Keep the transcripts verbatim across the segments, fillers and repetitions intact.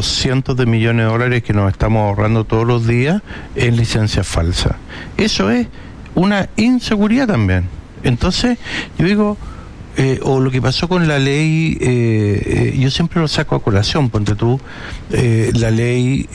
cientos de millones de dólares que nos estamos ahorrando todos los días en licencias falsas. Eso es una inseguridad también. Entonces, yo digo, eh, o lo que pasó con la ley, eh, eh, yo siempre lo saco a colación, ponte tú, eh, la ley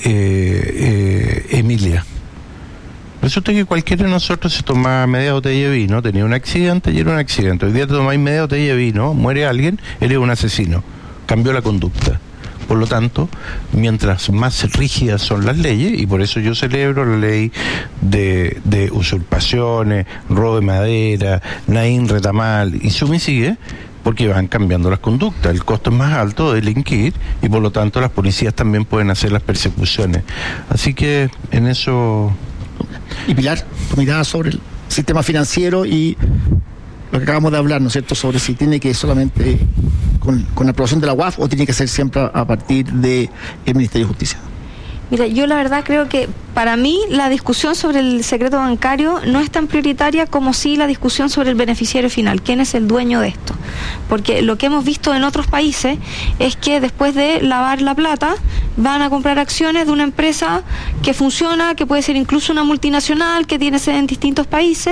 eh, eh, Emilia. Resulta que cualquiera de nosotros se toma media botella de vino, tenía un accidente y era un accidente. Hoy día te tomáis media botella de vino, muere alguien, eres un asesino. Cambió la conducta. Por lo tanto, mientras más rígidas son las leyes, y por eso yo celebro la ley de, de usurpaciones, robo de madera, Naín Retamal, y suma y sigue, porque van cambiando las conductas. El costo es más alto de delinquir y por lo tanto las policías también pueden hacer las persecuciones. Así que en eso... Y Pilar, tu mirada sobre el sistema financiero y lo que acabamos de hablar, ¿no es cierto?, sobre si tiene que solamente con, con la aprobación de la U A F o tiene que ser siempre a partir del Ministerio de Justicia. Mira, yo la verdad creo que para mí la discusión sobre el secreto bancario no es tan prioritaria como sí la discusión sobre el beneficiario final, quién es el dueño de esto. Porque lo que hemos visto en otros países es que después de lavar la plata van a comprar acciones de una empresa que funciona, que puede ser incluso una multinacional, que tiene sede en distintos países,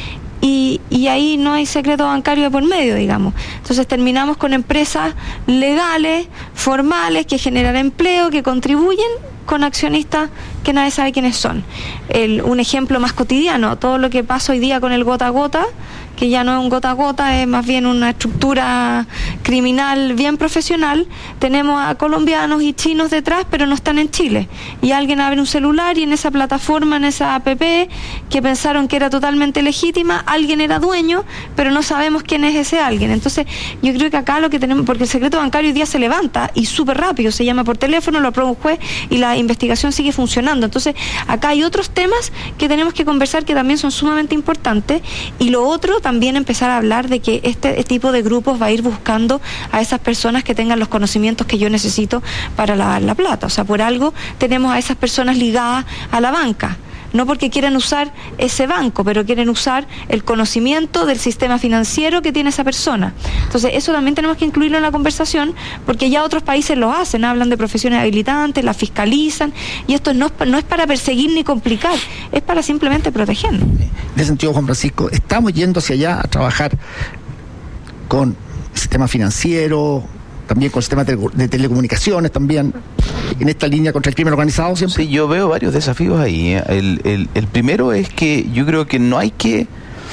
y, y ahí no hay secreto bancario de por medio, digamos. Entonces terminamos con empresas legales, formales, que generan empleo, que contribuyen, con accionistas que nadie sabe quiénes son. El, un ejemplo más cotidiano, todo lo que pasa hoy día con el gota a gota, que ya no es un gota a gota, es más bien una estructura criminal bien profesional. Tenemos a colombianos y chinos detrás, pero no están en Chile. Y alguien abre un celular y en esa plataforma, en esa app, que pensaron que era totalmente legítima, alguien era dueño, pero no sabemos quién es ese alguien. Entonces, yo creo que acá lo que tenemos, porque el secreto bancario hoy día se levanta y súper rápido, se llama por teléfono, lo aprueba un juez y la investigación sigue funcionando. Entonces, acá hay otros temas que tenemos que conversar que también son sumamente importantes, y lo otro, también empezar a hablar de que este tipo de grupos va a ir buscando a esas personas que tengan los conocimientos que yo necesito para lavar la plata. O sea, por algo tenemos a esas personas ligadas a la banca. No porque quieran usar ese banco, pero quieren usar el conocimiento del sistema financiero que tiene esa persona. Entonces, eso también tenemos que incluirlo en la conversación, porque ya otros países lo hacen, hablan de profesiones habilitantes, las fiscalizan, y esto no, no es para perseguir ni complicar, es para simplemente protegernos. En ese sentido, Juan Francisco, estamos yendo hacia allá a trabajar con el sistema financiero, también con sistemas de, de telecomunicaciones, también en esta línea contra el crimen organizado siempre. Sí, yo veo varios desafíos ahí. El, el, el primero es que yo creo que no hay que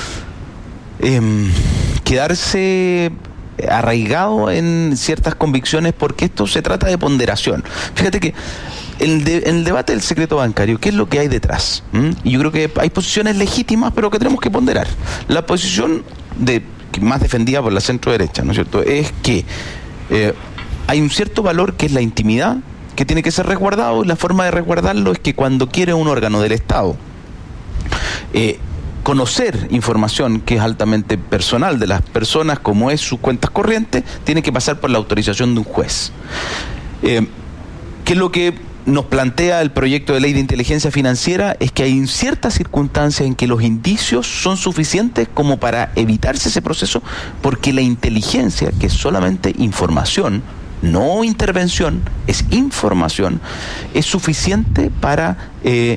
eh, quedarse arraigado en ciertas convicciones, porque esto se trata de ponderación. Fíjate que el de, en el debate del secreto bancario, ¿qué es lo que hay detrás? ¿Mm? Y yo creo que hay posiciones legítimas, pero que tenemos que ponderar. La posición de más defendida por la centro derecha, ¿no es cierto?, es que Eh, hay un cierto valor que es la intimidad, que tiene que ser resguardado, y la forma de resguardarlo es que cuando quiere un órgano del Estado eh, conocer información que es altamente personal de las personas, como es sus cuentas corrientes, tiene que pasar por la autorización de un juez. Eh, ¿qué es lo que nos plantea el proyecto de ley de inteligencia financiera? Es que hay ciertas circunstancias en que los indicios son suficientes como para evitarse ese proceso, porque la inteligencia, que es solamente información, no intervención, es información, es suficiente para eh,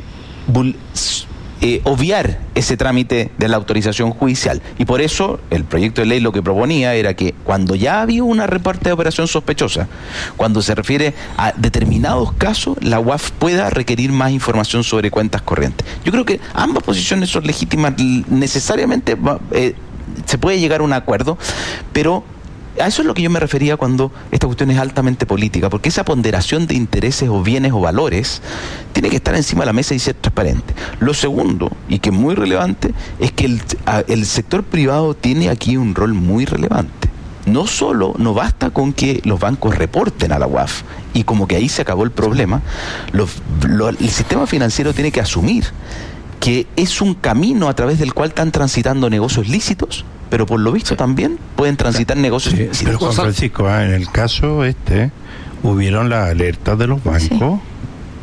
eh, obviar ese trámite de la autorización judicial. Y por eso el proyecto de ley lo que proponía era que cuando ya había una reporte de operación sospechosa, cuando se refiere a determinados casos, la U A F pueda requerir más información sobre cuentas corrientes. Yo creo que ambas posiciones son legítimas, necesariamente eh, se puede llegar a un acuerdo, pero a eso es lo que yo me refería cuando esta cuestión es altamente política, porque esa ponderación de intereses o bienes o valores tiene que estar encima de la mesa y ser transparente. Lo segundo, y que es muy relevante, es que el, el sector privado tiene aquí un rol muy relevante. No solo, no basta con que los bancos reporten a la U A F y como que ahí se acabó el problema, los, lo, el sistema financiero tiene que asumir que es un camino a través del cual están transitando negocios lícitos, pero por lo visto sí. también pueden transitar negocios sí, lícitos. Pero Juan Francisco, ah, en el caso este, hubieron las alertas de los bancos,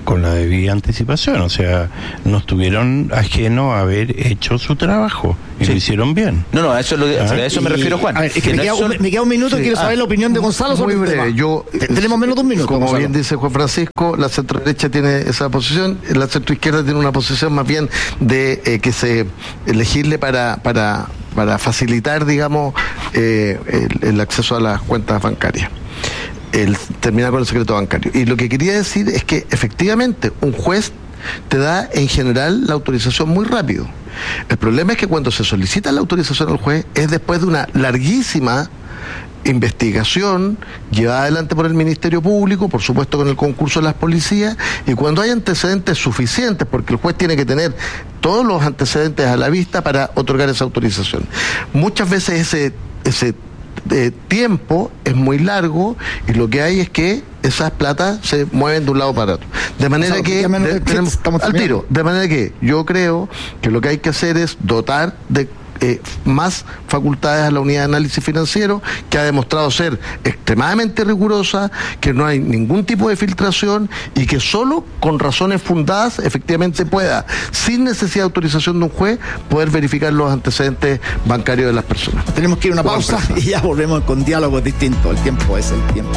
con la debida anticipación, o sea, no estuvieron ajenos a haber hecho su trabajo y sí. lo hicieron bien. No, no, a eso, lo, ¿Ah? a eso me refiero, Juan. A ver, es que, que me, no queda, es solo... me queda un minuto sí. y quiero saber ah, la opinión de Gonzalo sobre muy breve. Yo, tenemos menos de un minuto. Como Gonzalo. bien dice Juan Francisco, la centro-derecha tiene esa posición, la centro-izquierda tiene una posición más bien de eh, que se elegirle para para para facilitar, digamos, eh, el, el acceso a las cuentas bancarias. El terminar con el secreto bancario. Y lo que quería decir es que efectivamente un juez te da en general la autorización muy rápido. El problema es que cuando se solicita la autorización al juez es después de una larguísima investigación llevada adelante por el Ministerio Público, por supuesto con el concurso de las policías, y cuando hay antecedentes suficientes, porque el juez tiene que tener todos los antecedentes a la vista para otorgar esa autorización. Muchas veces ese ese de tiempo es muy largo y lo que hay es que esas platas se mueven de un lado para otro. De manera o sea, que de, tenemos, al tiro, de manera que yo creo que lo que hay que hacer es dotar de eh, más facultades a la unidad de análisis financiero, que ha demostrado ser extremadamente rigurosa, que no hay ningún tipo de filtración y que solo con razones fundadas efectivamente pueda, sin necesidad de autorización de un juez, poder verificar los antecedentes bancarios de las personas. Tenemos que ir a una pausa y ya volvemos con diálogos distintos. El tiempo es el tiempo.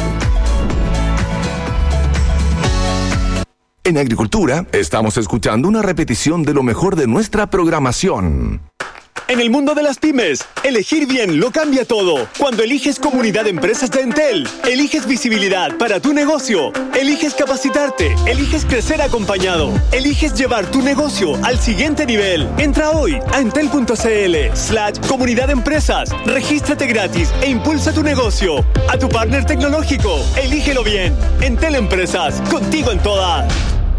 En Agricultura estamos escuchando una repetición de lo mejor de nuestra programación. En el mundo de las pymes, elegir bien lo cambia todo. Cuando eliges Comunidad de Empresas de Entel, eliges visibilidad para tu negocio, eliges capacitarte, eliges crecer acompañado, eliges llevar tu negocio al siguiente nivel. Entra hoy a entel.cl slash Comunidad de Empresas, regístrate gratis e impulsa tu negocio. A tu partner tecnológico, elígelo bien. Entel Empresas, contigo en todas.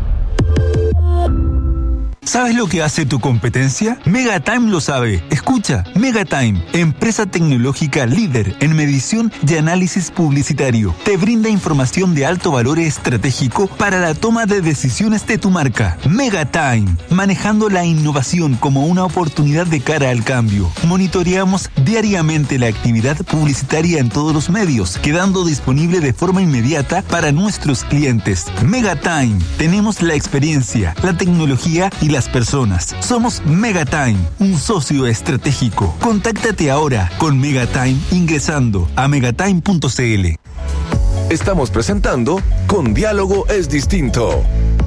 ¿Sabes lo que hace tu competencia? Megatime lo sabe. Escucha, Megatime, empresa tecnológica líder en medición y análisis publicitario. Te brinda información de alto valor estratégico para la toma de decisiones de tu marca. Megatime, manejando la innovación como una oportunidad de cara al cambio. Monitoreamos diariamente la actividad publicitaria en todos los medios, quedando disponible de forma inmediata para nuestros clientes. Megatime, tenemos la experiencia, la tecnología y la las personas. Somos Megatime, un socio estratégico. Contáctate ahora con Megatime ingresando a megatime punto cl. Estamos presentando Con Diálogo es Distinto.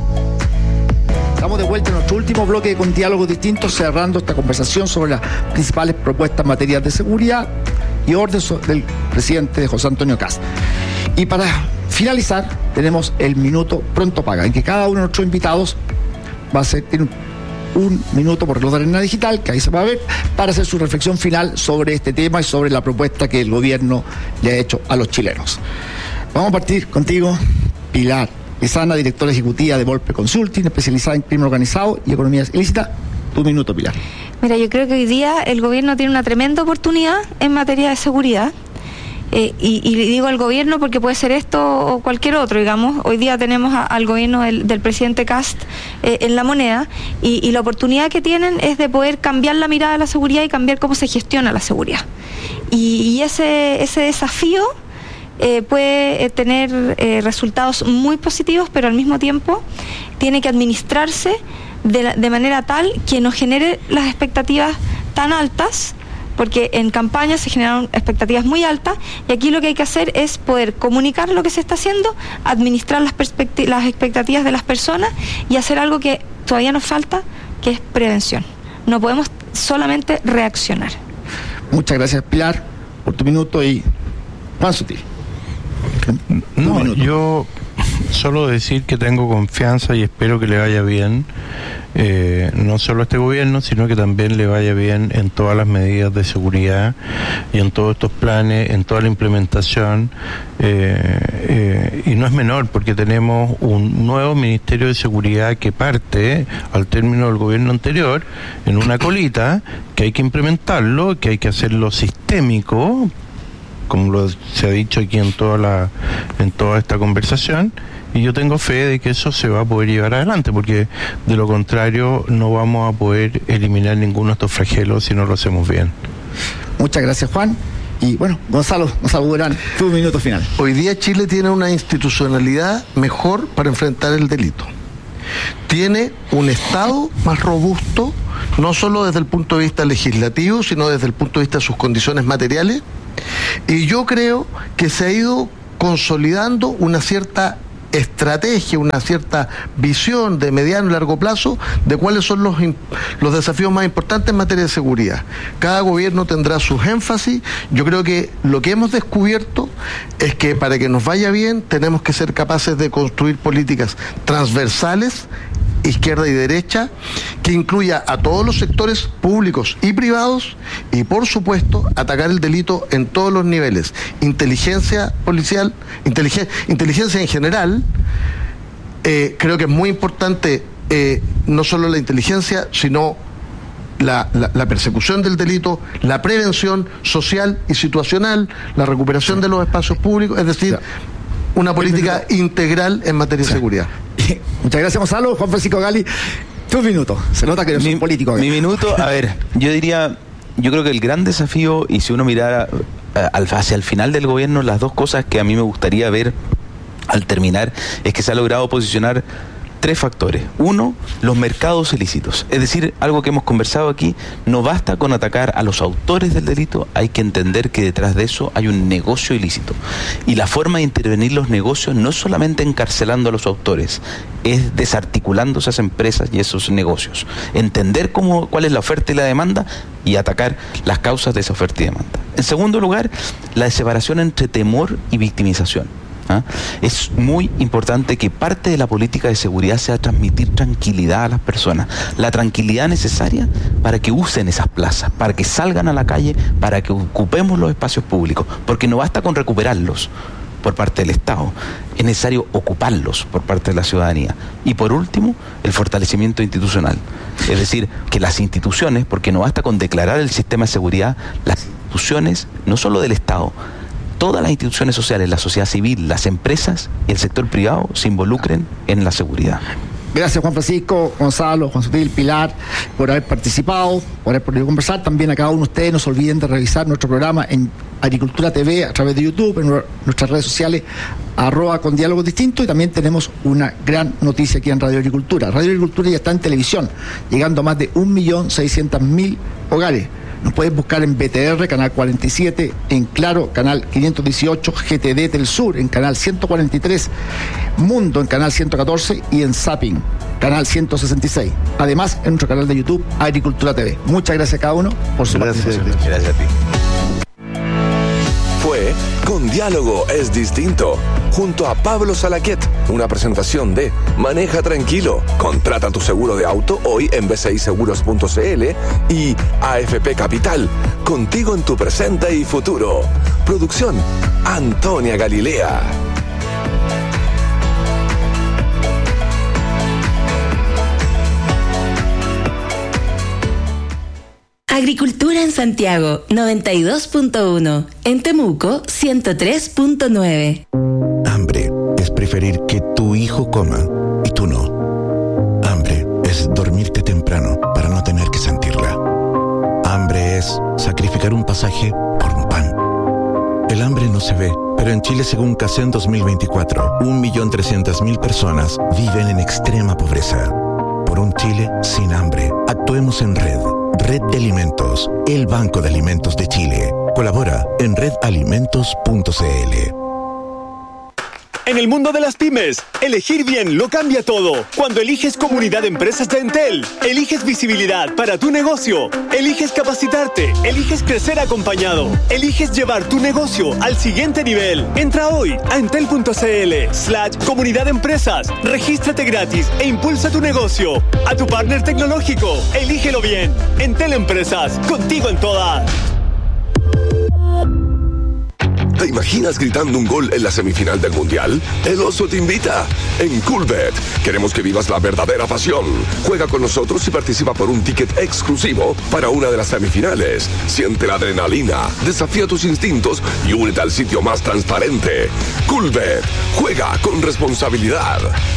Estamos de vuelta en nuestro último bloque Con Diálogo Distinto, cerrando esta conversación sobre las principales propuestas en materia de seguridad y orden del presidente José Antonio Kast. Y para finalizar, tenemos el minuto pronto paga, en que cada uno de nuestros invitados va a ser, tiene un, un minuto por reloj de arena digital, que ahí se va a ver, para hacer su reflexión final sobre este tema y sobre la propuesta que el gobierno le ha hecho a los chilenos. Vamos a partir contigo, Pilar Lizana, directora ejecutiva de Volpe Consulting, especializada en crimen organizado y economía ilícita. Tu minuto, Pilar. Mira, yo creo que hoy día el gobierno tiene una tremenda oportunidad en materia de seguridad. Eh, y, y digo al gobierno porque puede ser esto o cualquier otro, digamos. Hoy día tenemos a, al gobierno del, del presidente Kast eh, en la moneda y, y la oportunidad que tienen es de poder cambiar la mirada de la seguridad y cambiar cómo se gestiona la seguridad. Y, y ese, ese desafío eh, puede eh, tener eh, resultados muy positivos, pero al mismo tiempo tiene que administrarse de, la, de manera tal que no genere las expectativas tan altas, porque en campaña se generaron expectativas muy altas y aquí lo que hay que hacer es poder comunicar lo que se está haciendo, administrar las, las expectativas de las personas y hacer algo que todavía nos falta, que es prevención. No podemos solamente reaccionar. Muchas gracias, Pilar, por tu minuto. Y Juan Sutil. No, yo solo decir que tengo confianza y espero que le vaya bien, eh, no solo a este gobierno, sino que también le vaya bien en todas las medidas de seguridad y en todos estos planes, en toda la implementación, eh, eh, y no es menor porque tenemos un nuevo Ministerio de Seguridad que parte al término del gobierno anterior en una colita que hay que implementarlo, que hay que hacerlo sistémico, como lo, se ha dicho aquí en toda la en toda esta conversación, y yo tengo fe de que eso se va a poder llevar adelante, porque de lo contrario no vamos a poder eliminar ninguno de estos flagelos si no lo hacemos bien. Muchas gracias, Juan. Y bueno, Gonzalo, Gonzalo Durán, tu minuto final. Hoy día Chile tiene una institucionalidad mejor para enfrentar el delito. tiene un Estado más robusto, no solo desde el punto de vista legislativo, sino desde el punto de vista de sus condiciones materiales. Y yo creo que se ha ido consolidando una cierta estrategia, una cierta visión de mediano y largo plazo de cuáles son los, los desafíos más importantes en materia de seguridad. Cada gobierno tendrá sus énfasis. Yo creo que lo que hemos descubierto es que para que nos vaya bien tenemos que ser capaces de construir políticas transversales, izquierda y derecha, que incluya a todos los sectores públicos y privados y, por supuesto, atacar el delito en todos los niveles. Inteligencia policial, inteligen, inteligencia en general, eh, creo que es muy importante eh, no solo la inteligencia, sino La, la, la persecución del delito, la prevención social y situacional, la recuperación sí. de los espacios públicos, es decir, una política integral en materia sí. de seguridad. Muchas gracias, Gonzalo. Juan Francisco Gali, tu minuto. Se nota que eres un político. Mi minuto, a ver, yo diría, yo creo que el gran desafío, y si uno mirara hacia el final del gobierno, las dos cosas que a mí me gustaría ver al terminar, es que se ha logrado posicionar tres factores. Uno, los mercados ilícitos. Es decir, algo que hemos conversado aquí, no basta con atacar a los autores del delito, hay que entender que detrás de eso hay un negocio ilícito. Y la forma de intervenir los negocios no es solamente encarcelando a los autores, es desarticulando esas empresas y esos negocios. Entender cómo, cuál es la oferta y la demanda y atacar las causas de esa oferta y demanda. En segundo lugar, la separación entre temor y victimización. ¿Ah? Es muy importante que parte de la política de seguridad sea transmitir tranquilidad a las personas, la tranquilidad necesaria para que usen esas plazas, para que salgan a la calle, para que ocupemos los espacios públicos, porque no basta con recuperarlos por parte del Estado, es necesario ocuparlos por parte de la ciudadanía. Y por último, el fortalecimiento institucional, es decir, que las instituciones, porque no basta con declarar el sistema de seguridad, las instituciones, no solo del Estado, todas las instituciones sociales, la sociedad civil, las empresas y el sector privado se involucren en la seguridad. Gracias, Juan Francisco, Gonzalo, Juan Sutil, Pilar, por haber participado, por haber podido conversar. También a cada uno de ustedes, no se olviden de revisar nuestro programa en Agricultura T V a través de YouTube, en nuestras redes sociales, arroba con diálogos distintos, y también tenemos una gran noticia aquí en Radio Agricultura. Radio Agricultura ya está en televisión, llegando a más de un millón seiscientos mil hogares. Nos puedes buscar en B T R, canal cuarenta y siete, en Claro, canal quinientos dieciocho, G T D Telsur, en canal ciento cuarenta y tres, Mundo, en canal ciento catorce, y en Zapping, canal ciento sesenta y seis. Además, en nuestro canal de YouTube, Agricultura T V. Muchas gracias a cada uno por su gracias, participación. Gracias a ti. Fue Con Diálogo es Distinto, junto a Pablo Salaquet, una presentación de Maneja Tranquilo. Contrata tu seguro de auto hoy en b c i seguros punto c l y A F P Capital, contigo en tu presente y futuro. Producción, Antonia Galilea. Agricultura en Santiago, noventa y dos punto uno. En Temuco, ciento tres punto nueve. Hambre es preferir que tu hijo coma y tú no. Hambre es dormirte temprano para no tener que sentirla. Hambre es sacrificar un pasaje por un pan. El hambre no se ve, pero en Chile, según CACEN dos mil veinticuatro, un millón trescientas mil personas viven en extrema pobreza. Por un Chile sin hambre, actuemos en red. Red de Alimentos, el Banco de Alimentos de Chile. Colabora en red alimentos punto c l. En el mundo de las pymes, elegir bien lo cambia todo. Cuando eliges Comunidad de Empresas de Entel, eliges visibilidad para tu negocio, eliges capacitarte, eliges crecer acompañado, eliges llevar tu negocio al siguiente nivel. Entra hoy a entel punto c l slash comunidad de empresas, regístrate gratis e impulsa tu negocio. A tu partner tecnológico, elígelo bien. Entel Empresas, contigo en todas. ¿Te imaginas gritando un gol en la semifinal del Mundial? El Oso te invita. En Coolbet queremos que vivas la verdadera pasión. Juega con nosotros y participa por un ticket exclusivo para una de las semifinales. Siente la adrenalina, desafía tus instintos y únete al sitio más transparente. Coolbet. Juega con responsabilidad.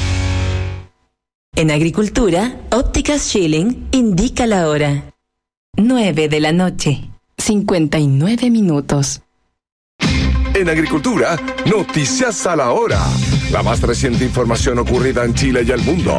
En Agricultura, Ópticas Schilling indica la hora. nueve de la noche, cincuenta y nueve minutos. En Agricultura, noticias a la hora. La más reciente información ocurrida en Chile y el mundo.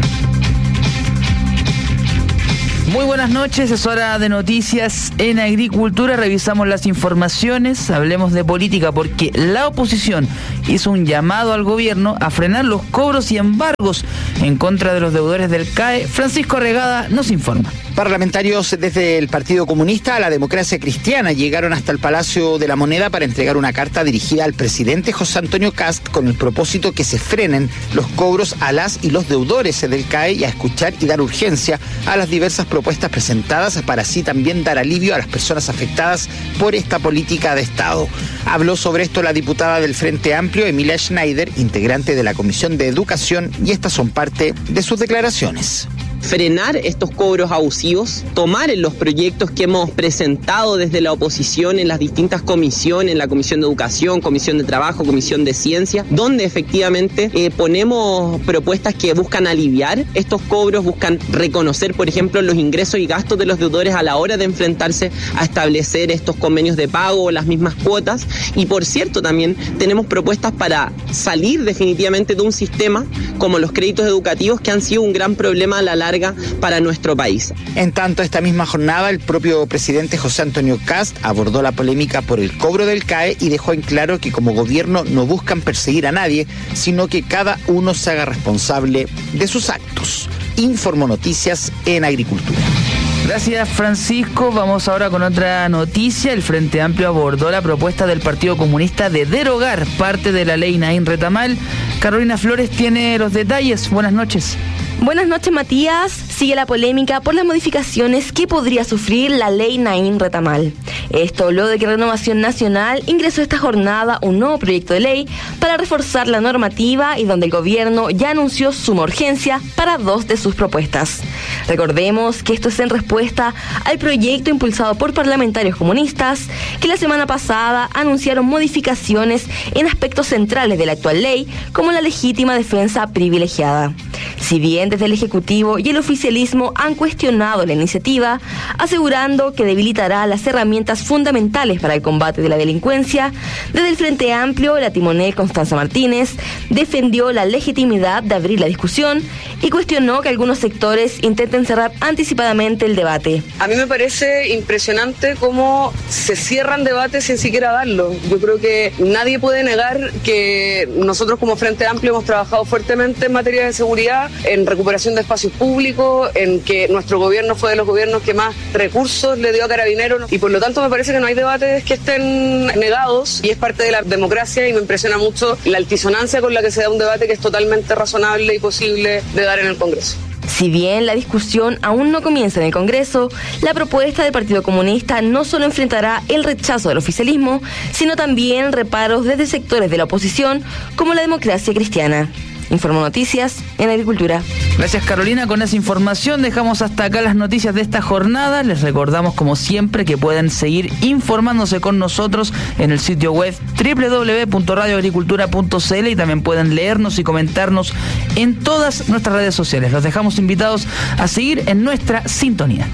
Muy buenas noches, es hora de noticias en Agricultura. Revisamos las informaciones, hablemos de política porque la oposición hizo un llamado al gobierno a frenar los cobros y embargos en contra de los deudores del C A E. Francisco Regada nos informa. Parlamentarios desde el Partido Comunista a la Democracia Cristiana llegaron hasta el Palacio de la Moneda para entregar una carta dirigida al presidente José Antonio Kast con el propósito que se frenen los cobros a las y los deudores del C A E y a escuchar y dar urgencia a las diversas propuestas presentadas para así también dar alivio a las personas afectadas por esta política de Estado. Habló sobre esto la diputada del Frente Amplio, Emilia Schneider, integrante de la Comisión de Educación, y estas son parte de sus declaraciones. Frenar estos cobros abusivos, tomar en los proyectos que hemos presentado desde la oposición en las distintas comisiones, en la Comisión de Educación, Comisión de Trabajo, Comisión de Ciencia, donde efectivamente eh, ponemos propuestas que buscan aliviar estos cobros, buscan reconocer, por ejemplo, los ingresos y gastos de los deudores a la hora de enfrentarse a establecer estos convenios de pago o las mismas cuotas. Y por cierto, también tenemos propuestas para salir definitivamente de un sistema como los créditos educativos que han sido un gran problema a la larga para nuestro país. En tanto, esta misma jornada, el propio presidente José Antonio Kast abordó la polémica por el cobro del C A E y dejó en claro que como gobierno no buscan perseguir a nadie, sino que cada uno se haga responsable de sus actos. Informó Noticias en Agricultura. Gracias, Francisco. Vamos ahora con otra noticia. El Frente Amplio abordó la propuesta del Partido Comunista de derogar parte de la ley Naín Retamal. Carolina Flores tiene los detalles. Buenas noches. Buenas noches, Matías. Sigue la polémica por las modificaciones que podría sufrir la ley Naín Retamal. Esto luego de que Renovación Nacional ingresó esta jornada un nuevo proyecto de ley para reforzar la normativa y donde el gobierno ya anunció suma urgencia para dos de sus propuestas. Recordemos que esto es en respuesta al proyecto impulsado por parlamentarios comunistas que la semana pasada anunciaron modificaciones en aspectos centrales de la actual ley, como la legítima defensa privilegiada. Si bien desde el Ejecutivo y el oficialismo han cuestionado la iniciativa, asegurando que debilitará las herramientas fundamentales para el combate de la delincuencia, desde el Frente Amplio, la timonel Constanza Martínez defendió la legitimidad de abrir la discusión y cuestionó que algunos sectores intenten cerrar anticipadamente el debate. A mí me parece impresionante cómo se cierran debates sin siquiera darlo. Yo creo que nadie puede negar que nosotros como Frente Amplio hemos trabajado fuertemente en materia de seguridad, en recuperación de espacios públicos, en que nuestro gobierno fue de los gobiernos que más recursos le dio a Carabineros y por lo tanto me parece que no hay debates que estén negados y es parte de la democracia y me impresiona mucho la altisonancia con la que se da un debate que es totalmente razonable y posible de dar en el Congreso. Si bien la discusión aún no comienza en el Congreso, la propuesta del Partido Comunista no solo enfrentará el rechazo del oficialismo, sino también reparos desde sectores de la oposición como la Democracia Cristiana. Informó Noticias en Agricultura. Gracias, Carolina. Con esa información dejamos hasta acá las noticias de esta jornada. Les recordamos, como siempre, que pueden seguir informándose con nosotros en el sitio web doble u doble u doble u punto radio agricultura punto c l y también pueden leernos y comentarnos en todas nuestras redes sociales. Los dejamos invitados a seguir en nuestra sintonía.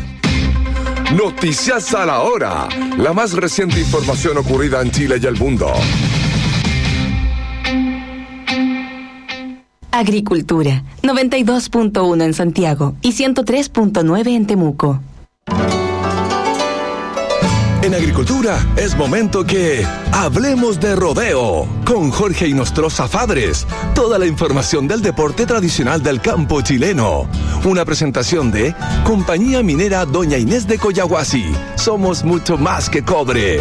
Noticias a la hora. La más reciente información ocurrida en Chile y el mundo. Agricultura, noventa y dos punto uno en Santiago y ciento tres punto nueve en Temuco. En Agricultura es momento que hablemos de rodeo con Jorge Inostroza Fadres. Toda la información del deporte tradicional del campo chileno. Una presentación de Compañía Minera Doña Inés de Coyahuasi. Somos mucho más que cobre.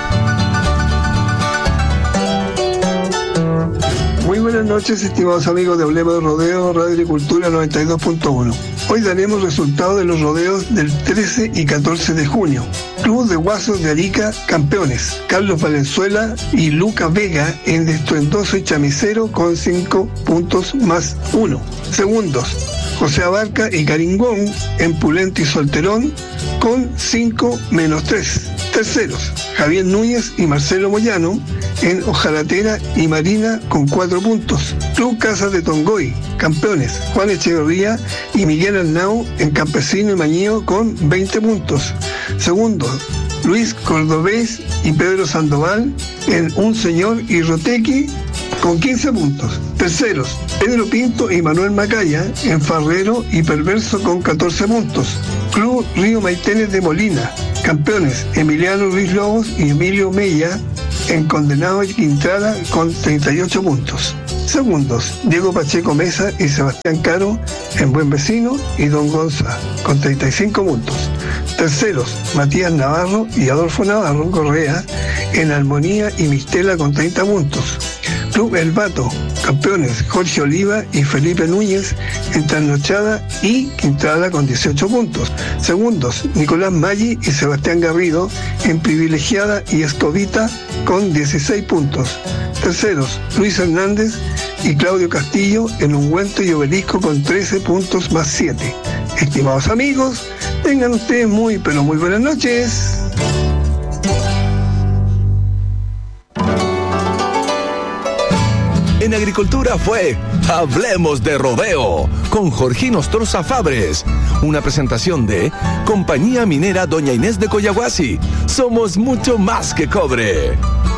Muy buenas noches, estimados amigos de Hablemos de Rodeo, Radio Agricultura noventa y dos punto uno. Hoy daremos resultados de los rodeos del trece y catorce de junio. Club de Guasos de Arica, campeones. Carlos Valenzuela y Luca Vega en estruendoso y chamicero con cinco puntos más uno. Segundos, José Abarca y Caringón en Pulento y Solterón con cinco menos tres. Terceros, Javier Núñez y Marcelo Moyano en Ojalatera y Marina con cuatro puntos. Club Casas de Tongoy, campeones, Juan Echeverría y Miguel Arnau en Campesino y Mañío con veinte puntos. Segundo, Luis Cordobés y Pedro Sandoval en Un Señor y Rotequi con quince puntos. Terceros, Pedro Pinto y Manuel Macaya en Farrero y Perverso con catorce puntos. Club Río Maitenes de Molina. Campeones, Emiliano Ruiz Lobos y Emilio Mella en Condenado y Quintrala con treinta y ocho puntos. Segundos, Diego Pacheco Mesa y Sebastián Caro en Buen Vecino y Don Gonza con treinta y cinco puntos. Terceros, Matías Navarro y Adolfo Navarro Correa en Armonía y Mistela con treinta puntos. Club El Vato, campeones Jorge Oliva y Felipe Núñez en Trasnochada y Quintrala con dieciocho puntos. Segundos, Nicolás Maggi y Sebastián Garrido en Privilegiada y Escobita con dieciséis puntos. Terceros, Luis Hernández y Claudio Castillo en Ungüento y Obelisco con trece puntos más siete. Estimados amigos, tengan ustedes muy pero muy buenas noches. En Agricultura fue Hablemos de Rodeo con Jorgino Storza Fabres. Una presentación de Compañía Minera Doña Inés de Coyahuasi. Somos mucho más que cobre.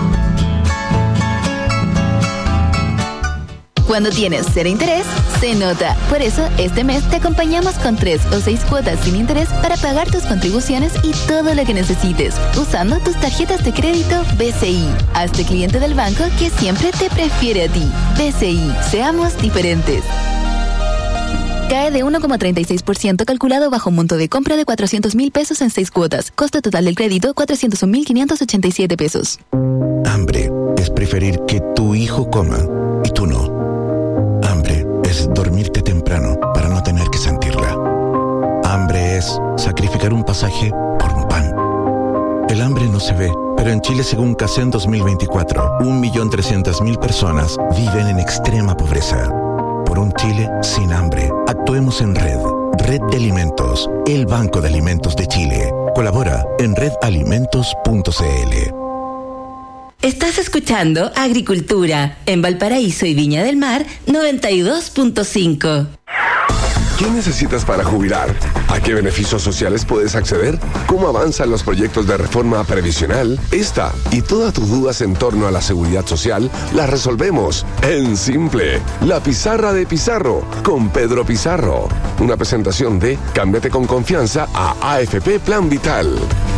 Cuando tienes cero interés, se nota. Por eso, este mes te acompañamos con tres o seis cuotas sin interés para pagar tus contribuciones y todo lo que necesites, usando tus tarjetas de crédito B C I. Hazte cliente del banco que siempre te prefiere a ti. B C I, seamos diferentes. Cae de uno coma treinta y seis por ciento calculado bajo un monto de compra de cuatrocientos mil pesos en seis cuotas. Costo total del crédito, cuatrocientos un mil quinientos ochenta y siete pesos. Hambre es preferir que tu hijo coma y tú no. Hambre es dormirte temprano para no tener que sentirla. Hambre es sacrificar un pasaje por un pan. El hambre no se ve, pero en Chile, según CACEN dos mil veinticuatro, un millón trescientas mil personas viven en extrema pobreza. Por un Chile sin hambre, actuemos en red. Red de Alimentos, el Banco de Alimentos de Chile. Colabora en red alimentos punto c l. Estás escuchando Agricultura en Valparaíso y Viña del Mar noventa y dos punto cinco. ¿Qué necesitas para jubilar? ¿A qué beneficios sociales puedes acceder? ¿Cómo avanzan los proyectos de reforma previsional? Esta y todas tus dudas en torno a la seguridad social las resolvemos en Simple. La Pizarra de Pizarro con Pedro Pizarro. Una presentación de Cámbiate con confianza a A F P Plan Vital.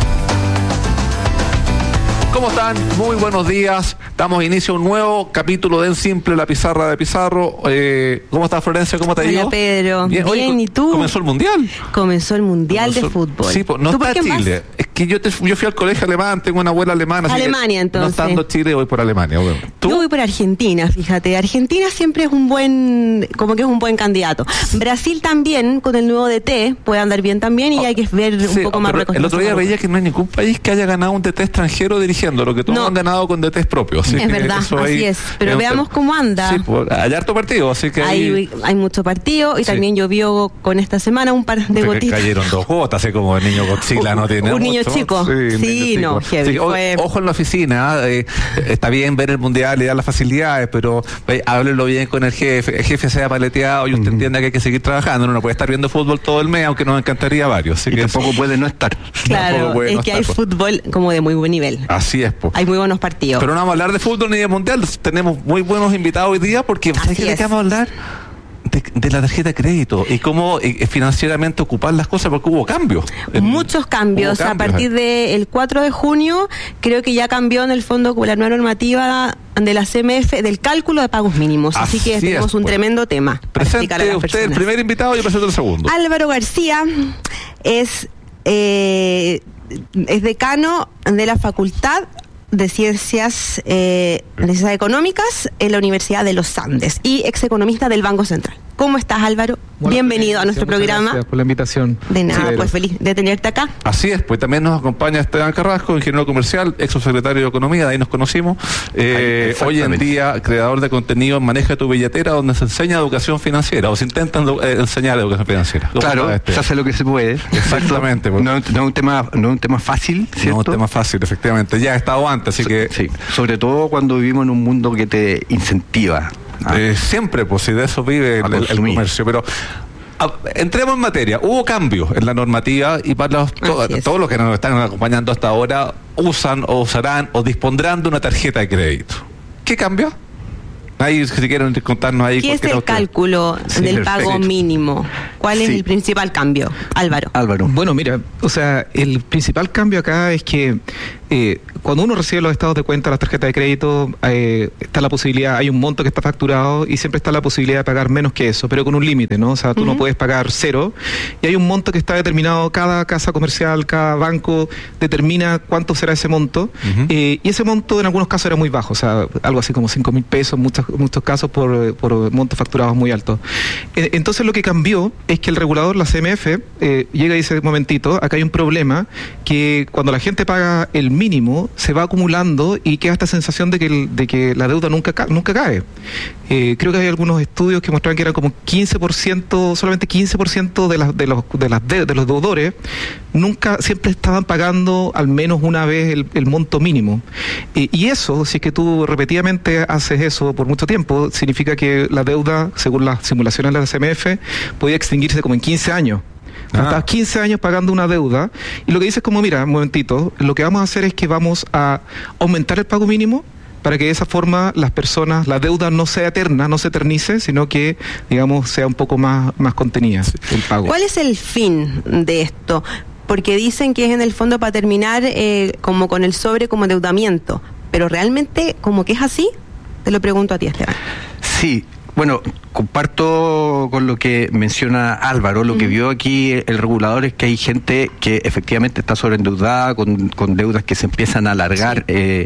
¿Cómo están? Muy buenos días. Damos inicio a un nuevo capítulo de En Simple, la Pizarra de Pizarro. Eh, ¿Cómo estás, Florencia? ¿Cómo te ha ido? Hola, Pedro. Bien, Oye, ¿y tú? ¿Comenzó el Mundial? Comenzó el Mundial Comenzó... de Fútbol. Sí, pues, no está Chile. Vas? Es que yo, te, yo fui al colegio alemán, tengo una abuela alemana. Alemania, entonces. No estando Chile, voy por Alemania. Bueno. ¿Tú? Yo voy por Argentina, fíjate. Argentina siempre es un buen, como que es un buen candidato. Brasil también, con el nuevo D T, puede andar bien también y oh, hay que ver sí, un poco oh, más reconocido. El otro día veía que no hay ningún país que haya ganado un D T extranjero dirigiendo, lo que todos no. han ganado con D Ts propios. Así es que verdad, así ahí, es. Pero veamos un... cómo anda. Sí, pues, hay harto partido, así que hay... Hay, hay mucho partido y sí. también llovió con esta semana un par de gotitas. Cayeron dos gotas, así como el niño Godzilla no tiene Un mucho. niño chico. Sí, sí niño no, chico. Sí, fue... Ojo en la oficina, eh, está bien ver el Mundial y dar las facilidades, pero eh, háblenlo bien con el jefe, el jefe sea paleteado y usted uh-huh. entienda que hay que seguir trabajando, uno no puede estar viendo fútbol todo el mes, aunque nos encantaría varios. Así y que tampoco puede no estar. Claro, es no que estar, hay pues. fútbol como de muy buen nivel. Así es, pues. Hay muy buenos partidos. Pero no vamos a hablar de fútbol ni de mundial, tenemos muy buenos invitados hoy día porque ¿sabes qué vamos a hablar? De, de la tarjeta de crédito y cómo eh, financieramente ocupar las cosas porque hubo cambios. Muchos cambios. cambios. A partir del cuatro de junio creo que ya cambió en el fondo con la nueva normativa de la C M F del cálculo de pagos mínimos. Así, Así que tenemos es, un pues. tremendo tema. Presente usted personas. El primer invitado y yo presento el segundo. Álvaro García es, eh, es decano de la Facultad de Ciencias, eh, Ciencias Económicas en la Universidad de los Andes y execonomista del Banco Central. ¿Cómo estás, Álvaro? Bueno, Bienvenido a nuestro programa. Gracias por la invitación. De nada, sí, pues feliz de tenerte acá. Así es, pues también nos acompaña Esteban Carrasco, ingeniero comercial, ex subsecretario de Economía, de ahí nos conocimos. Eh, hoy en día, creador de contenido en Maneja tu Billetera, donde se enseña educación financiera, o se intentan eh, enseñar educación financiera. Claro, este? se hace lo que se puede. Exactamente. Pues. No, no, un tema, no un tema fácil, ¿cierto? No un tema fácil, efectivamente. Ya ha estado antes, así so, que... Sí, sobre todo cuando vivimos en un mundo que te incentiva. Ah. Eh, siempre, pues, si de eso vive el, el comercio, pero Entremos en materia. Hubo cambios en la normativa y para los, to, todos los que nos están acompañando hasta ahora usan o usarán o dispondrán de una tarjeta de crédito. ¿Qué cambió? Ahí, si quieren contarnos ahí. ¿Qué es el cálculo sí, del perfecto. pago mínimo? ¿Cuál sí. es el principal cambio? Álvaro. Álvaro. Bueno, mira, o sea, el principal cambio acá es que eh, cuando uno recibe los estados de cuenta, las tarjetas de crédito, eh, está la posibilidad, hay un monto que está facturado y siempre está la posibilidad de pagar menos que eso, pero con un límite, ¿no? O sea, tú uh-huh. no puedes pagar cero y hay un monto que está determinado, cada casa comercial, cada banco determina cuánto será ese monto uh-huh. eh, y ese monto en algunos casos era muy bajo, o sea, algo así como cinco mil pesos, muchos, muchos casos por, por montos facturados muy altos. Eh, entonces lo que cambió es que el regulador, la C M F, eh, llega y dice, un momentito, acá hay un problema, que cuando la gente paga el mínimo, se va acumulando y queda esta sensación de que, el, de que la deuda nunca, ca- nunca cae. Eh, creo que hay algunos estudios que mostraban que eran como quince por ciento, solamente quince por ciento de, las, de, los, de, las de, de los deudores nunca, siempre estaban pagando al menos una vez el, el monto mínimo. Eh, y eso, si es que tú repetidamente haces eso por mucho tiempo, significa que la deuda, según las simulaciones de la C M F, podía extinguirse como en quince años. Ah. Estás quince años pagando una deuda y lo que dices es como, mira, un momentito, lo que vamos a hacer es que vamos a aumentar el pago mínimo para que de esa forma las personas, la deuda no sea eterna, no se eternice, sino que, digamos, sea un poco más, más contenida el pago. ¿Cuál es el fin de esto? Porque dicen que es en el fondo para terminar eh, como con el sobre como endeudamiento, pero realmente como que es así, te lo pregunto a ti, Esteban. Sí. Bueno, comparto con lo que menciona Álvaro. Lo uh-huh. que vio aquí el regulador es que hay gente que efectivamente está sobreendeudada, con, con deudas que se empiezan a alargar sí. eh,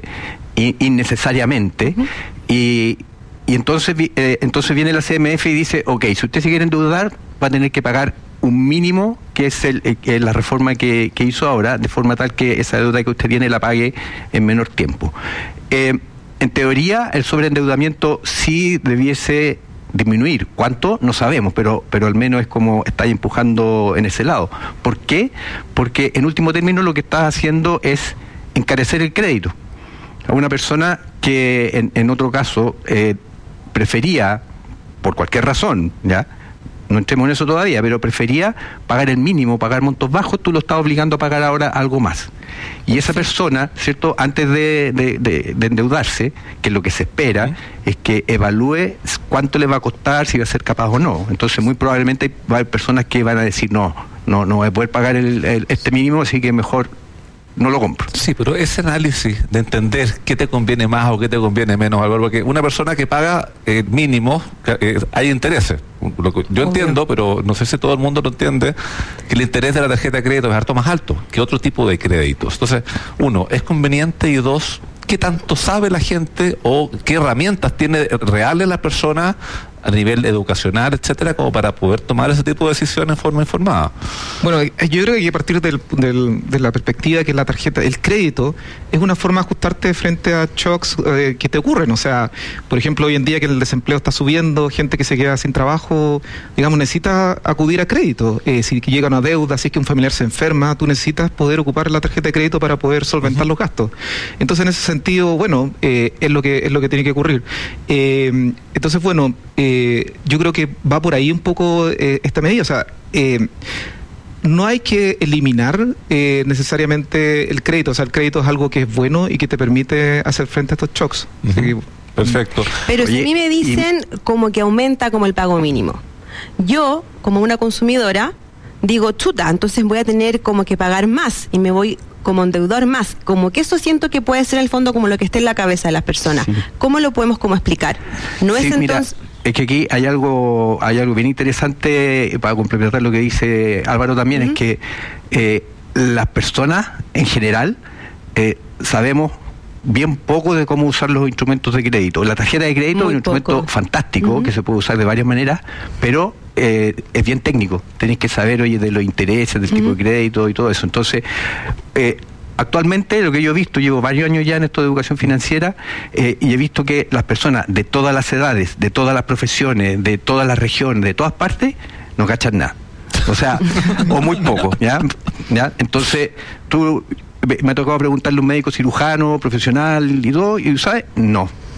innecesariamente. Uh-huh. Y, y entonces, eh, entonces viene la C M F y dice, ok, si usted se quiere endeudar, va a tener que pagar un mínimo, que es el, eh, la reforma que, que hizo ahora, de forma tal que esa deuda que usted tiene la pague en menor tiempo. Eh, En teoría, el sobreendeudamiento sí debiese disminuir. ¿Cuánto? No sabemos, pero, pero al menos es como está empujando en ese lado. ¿Por qué? Porque en último término lo que está haciendo es encarecer el crédito. A una persona que en, en otro caso eh, prefería, por cualquier razón, ¿ya? No entremos en eso todavía, pero prefería pagar el mínimo, pagar montos bajos, tú lo estás obligando a pagar ahora algo más. Y esa persona, ¿cierto?, antes de, de, de, de endeudarse, que lo que se espera ¿sí? es que evalúe cuánto le va a costar, si va a ser capaz o no. Entonces muy probablemente va a haber personas que van a decir, no, no, no voy a poder pagar el, el, este mínimo, así que mejor no lo compro. Sí, pero ese análisis de entender qué te conviene más o qué te conviene menos, Álvaro, porque una persona que paga eh, mínimo, eh, hay intereses. Lo que yo entiendo, pero no sé si todo el mundo lo entiende, que el interés de la tarjeta de crédito es harto más alto que otro tipo de créditos. Entonces, uno, es conveniente, y dos, ¿qué tanto sabe la gente o qué herramientas tiene reales la persona a nivel educacional, etcétera, como para poder tomar ese tipo de decisiones en forma informada? Bueno, yo creo que a partir del, del, de la perspectiva que la tarjeta, el crédito, es una forma de ajustarte frente a shocks eh, que te ocurren. O sea, por ejemplo, hoy en día que el desempleo está subiendo, gente que se queda sin trabajo, digamos, necesita acudir a crédito. Eh, si llega una deuda, si es que un familiar se enferma, tú necesitas poder ocupar la tarjeta de crédito para poder solventar uh-huh. los gastos. Entonces, en ese sentido, bueno, eh, es lo que es lo que tiene que ocurrir. Eh, entonces, bueno, eh, yo creo que va por ahí un poco eh, esta medida. O sea, eh, no hay que eliminar eh, necesariamente el crédito. O sea, el crédito es algo que es bueno y que te permite hacer frente a estos shocks. Uh-huh. Así que, perfecto. Pero Oye, si a mí me dicen y... como que aumenta como el pago mínimo, yo, como una consumidora, digo, chuta, entonces voy a tener como que pagar más y me voy como endeudar más. Como que eso siento que puede ser en el fondo como lo que esté en la cabeza de las personas. Sí. ¿Cómo lo podemos como explicar? No sí, es mira, entonces... es que aquí hay algo hay algo bien interesante para complementar lo que dice Álvaro también, uh-huh. es que eh, las personas en general eh, sabemos bien poco de cómo usar los instrumentos de crédito. La tarjeta de crédito Muy es un poco. instrumento fantástico, uh-huh. que se puede usar de varias maneras, pero eh, es bien técnico. Tenéis que saber, oye, de los intereses, del uh-huh. tipo de crédito y todo eso. Entonces, eh, actualmente lo que yo he visto, llevo varios años ya en esto de educación financiera, eh, y he visto que las personas de todas las edades, de todas las profesiones, de todas las regiones, de todas partes, no cachan nada. O sea, o muy poco, ¿ya? ¿ya? Entonces, tú... me ha tocado preguntarle a un médico cirujano, profesional y todo, y ¿sabes? No.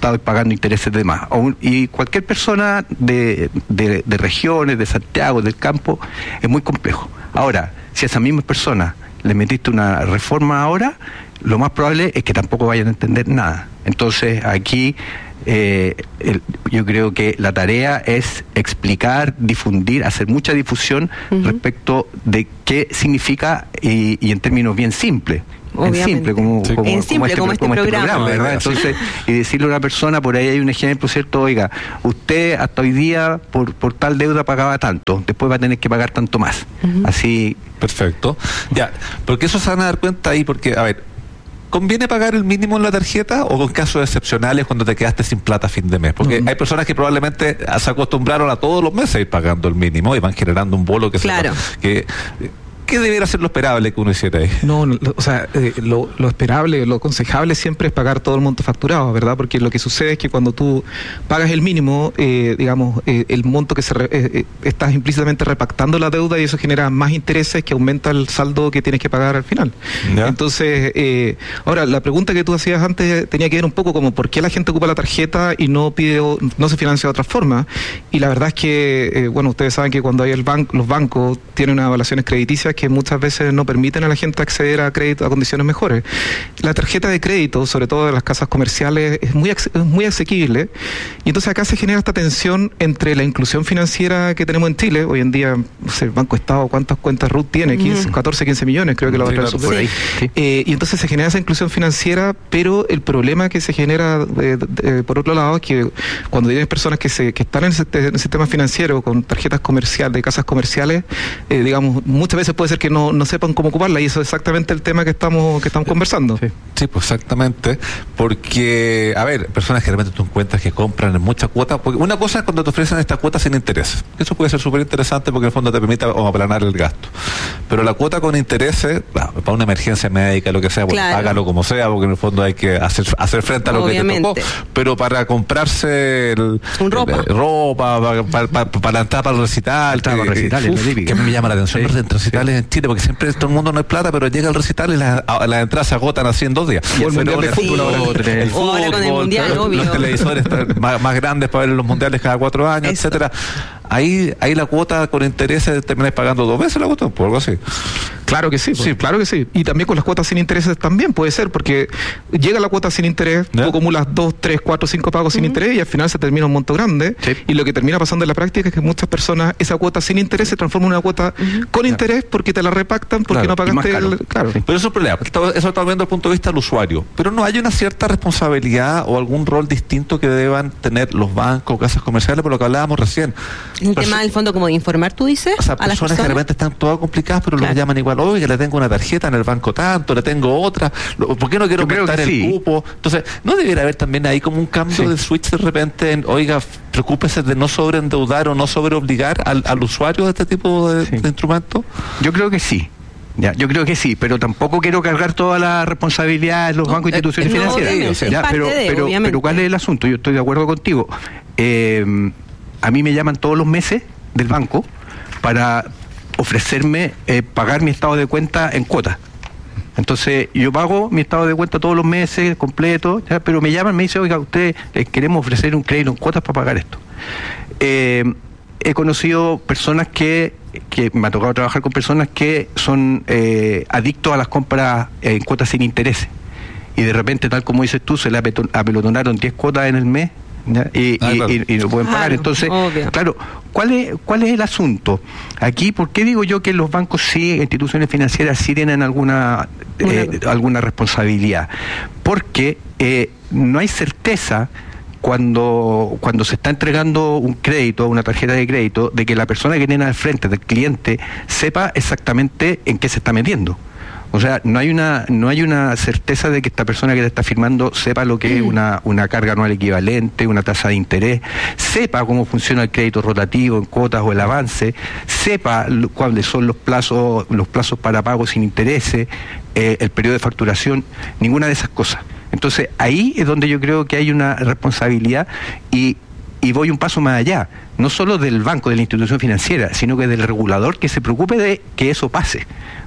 estado pagando intereses de más. O un- y cualquier persona de, de, de regiones, de Santiago, del campo, es muy complejo. Ahora, si a esas mismas personas le metiste una reforma ahora, lo más probable es que tampoco vayan a entender nada. Entonces, aquí eh, el- yo creo que la tarea es explicar, difundir, hacer mucha difusión Ujú. respecto de qué significa y, y en términos bien simples. En Obviamente. simple, como, Sí. como, En simple, como este programa. ¿verdad? Entonces, y decirle a una persona, por ahí hay un ejemplo, ¿cierto? Oiga, usted hasta hoy día por, por tal deuda pagaba tanto, después va a tener que pagar tanto más. Así. Perfecto. Ya, porque eso se van a dar cuenta ahí, porque, a ver, ¿conviene pagar el mínimo en la tarjeta o con casos excepcionales cuando te quedaste sin plata a fin de mes? Porque hay personas que probablemente se acostumbraron a todos los meses a ir pagando el mínimo y van generando un bolo que se Claro. que ¿qué debiera ser lo esperable que uno hiciera ahí? No, no, o sea, eh, lo, lo esperable, lo aconsejable siempre es pagar todo el monto facturado, ¿verdad? Porque lo que sucede es que cuando tú pagas el mínimo, eh, digamos, eh, el monto que se re- eh, eh, estás implícitamente repactando la deuda y eso genera más intereses que aumenta el saldo que tienes que pagar al final. Ya. Entonces, eh, ahora, la pregunta que tú hacías antes tenía que ver un poco como por qué la gente ocupa la tarjeta y no pide, o- no se financia de otra forma. Y la verdad es que, eh, bueno, ustedes saben que cuando hay el banco, los bancos tienen unas evaluaciones crediticias que muchas veces no permiten a la gente acceder a crédito a condiciones mejores. La tarjeta de crédito, sobre todo de las casas comerciales, es muy, ace- es muy asequible y entonces acá se genera esta tensión entre la inclusión financiera que tenemos en Chile. Hoy en día, no sé, el Banco Estado, ¿cuántas cuentas R U T tiene? quince, Ujú. catorce, quince millones, creo que lo va a Sí, traer claro, su- por ahí, sí. Eh, y entonces se genera esa inclusión financiera, pero el problema que se genera, eh, de- por otro lado, es que cuando tienes personas que, se, que están en el, siste- en el sistema financiero con tarjetas comerciales, de casas comerciales, eh, digamos, muchas veces puede ser que no, no sepan cómo ocuparla y eso es exactamente el tema que estamos que estamos conversando. Sí, pues exactamente, porque, a ver, personas que realmente tú encuentras que compran en muchas cuotas, porque una cosa es cuando te ofrecen esta cuota sin intereses, eso puede ser súper interesante porque en el fondo te permite o aplanar el gasto, pero la cuota con intereses, claro, para una emergencia médica, lo que sea, pues Claro. págalo como sea, porque en el fondo hay que hacer, hacer frente a lo Obviamente. que te tocó, pero para comprarse el, Un ropa. el- ropa, para, para, para, para la entrada para el recital, Entrada para que, recitales, uf, lo típico. que me llama la atención Sí. los recitales en Chile, porque siempre todo el mundo no hay plata, pero llega el recital y las a- las entradas se agotan así en dos días. O el mundial de fútbol ahora. El O ahora con el fútbol, mundial, los, obvio. los televisores están más, más grandes para ver los mundiales cada cuatro años, Eso. etcétera. Ahí, ahí la cuota con intereses termináis pagando dos veces la cuota, por algo así. Claro que sí, pues, Sí. claro que sí. Y también con las cuotas sin intereses también puede ser, porque llega la cuota sin interés, ¿Ya? tú acumulas dos, tres, cuatro, cinco pagos sin interés y al final se termina un monto grande. Sí. Y lo que termina pasando en la práctica es que muchas personas, esa cuota sin interés se transforma en una cuota con interés porque te la repactan porque Claro, no y pagaste más caro. el. Claro. Sí. Pero eso es un problema. Está- Eso está viendo desde el punto de vista del usuario. Pero no hay una cierta responsabilidad o algún rol distinto que deban tener los bancos, casas comerciales, por lo que hablábamos recién. Un Perso- tema del fondo como de informar, tú dices, O sea, a las personas que de personas. repente están todas complicadas, pero Claro. los llaman igual. Oye, le tengo una tarjeta en el banco tanto, le tengo otra. lo- ¿Por qué no quiero Yo creo aumentar que el sí. cupo? Entonces, ¿no debiera haber también ahí como un cambio Sí. de switch de repente en, oiga, preocúpese de no sobreendeudar o no sobreobligar al, al usuario de este tipo de, Sí. de instrumentos? Yo creo que sí. Ya, yo creo que sí, pero tampoco quiero cargar toda la responsabilidad de los bancos e instituciones no, financieras. obviamente, es Ya, parte pero, de, pero, obviamente. pero ¿cuál es el asunto? Yo estoy de acuerdo contigo. Eh, a mí me llaman todos los meses del banco para ofrecerme eh, pagar mi estado de cuenta en cuotas. Entonces, yo pago mi estado de cuenta todos los meses, completo, ya, pero me llaman, me dicen, oiga, usted les queremos ofrecer un crédito en cuotas para pagar esto. Eh, he conocido personas que, que me ha tocado trabajar con personas que son eh, adictos a las compras en cuotas sin intereses. Y de repente, tal como dices tú, se le apeto- apelotonaron diez cuotas en el mes. ¿ya? Y, Ah, y- claro. y- y no pueden pagar. Claro, Entonces, obvio. claro, ¿cuál es, ¿cuál es el asunto? Aquí, ¿por qué digo yo que los bancos sí, instituciones financieras sí tienen alguna, eh, alguna responsabilidad? Porque eh, no hay certeza cuando, cuando se está entregando un crédito, una tarjeta de crédito, de que la persona que tiene al frente del cliente sepa exactamente en qué se está metiendo. O sea, no hay una no hay una certeza de que esta persona que te está firmando sepa lo que es una, una carga anual equivalente, una tasa de interés, sepa cómo funciona el crédito rotativo en cuotas o el avance, sepa lo- cuáles son los plazos los plazos para pago sin intereses, eh, el periodo de facturación, ninguna de esas cosas. Entonces, ahí es donde yo creo que hay una responsabilidad y y voy un paso más allá, no solo del banco, de la institución financiera, sino que del regulador que se preocupe de que eso pase.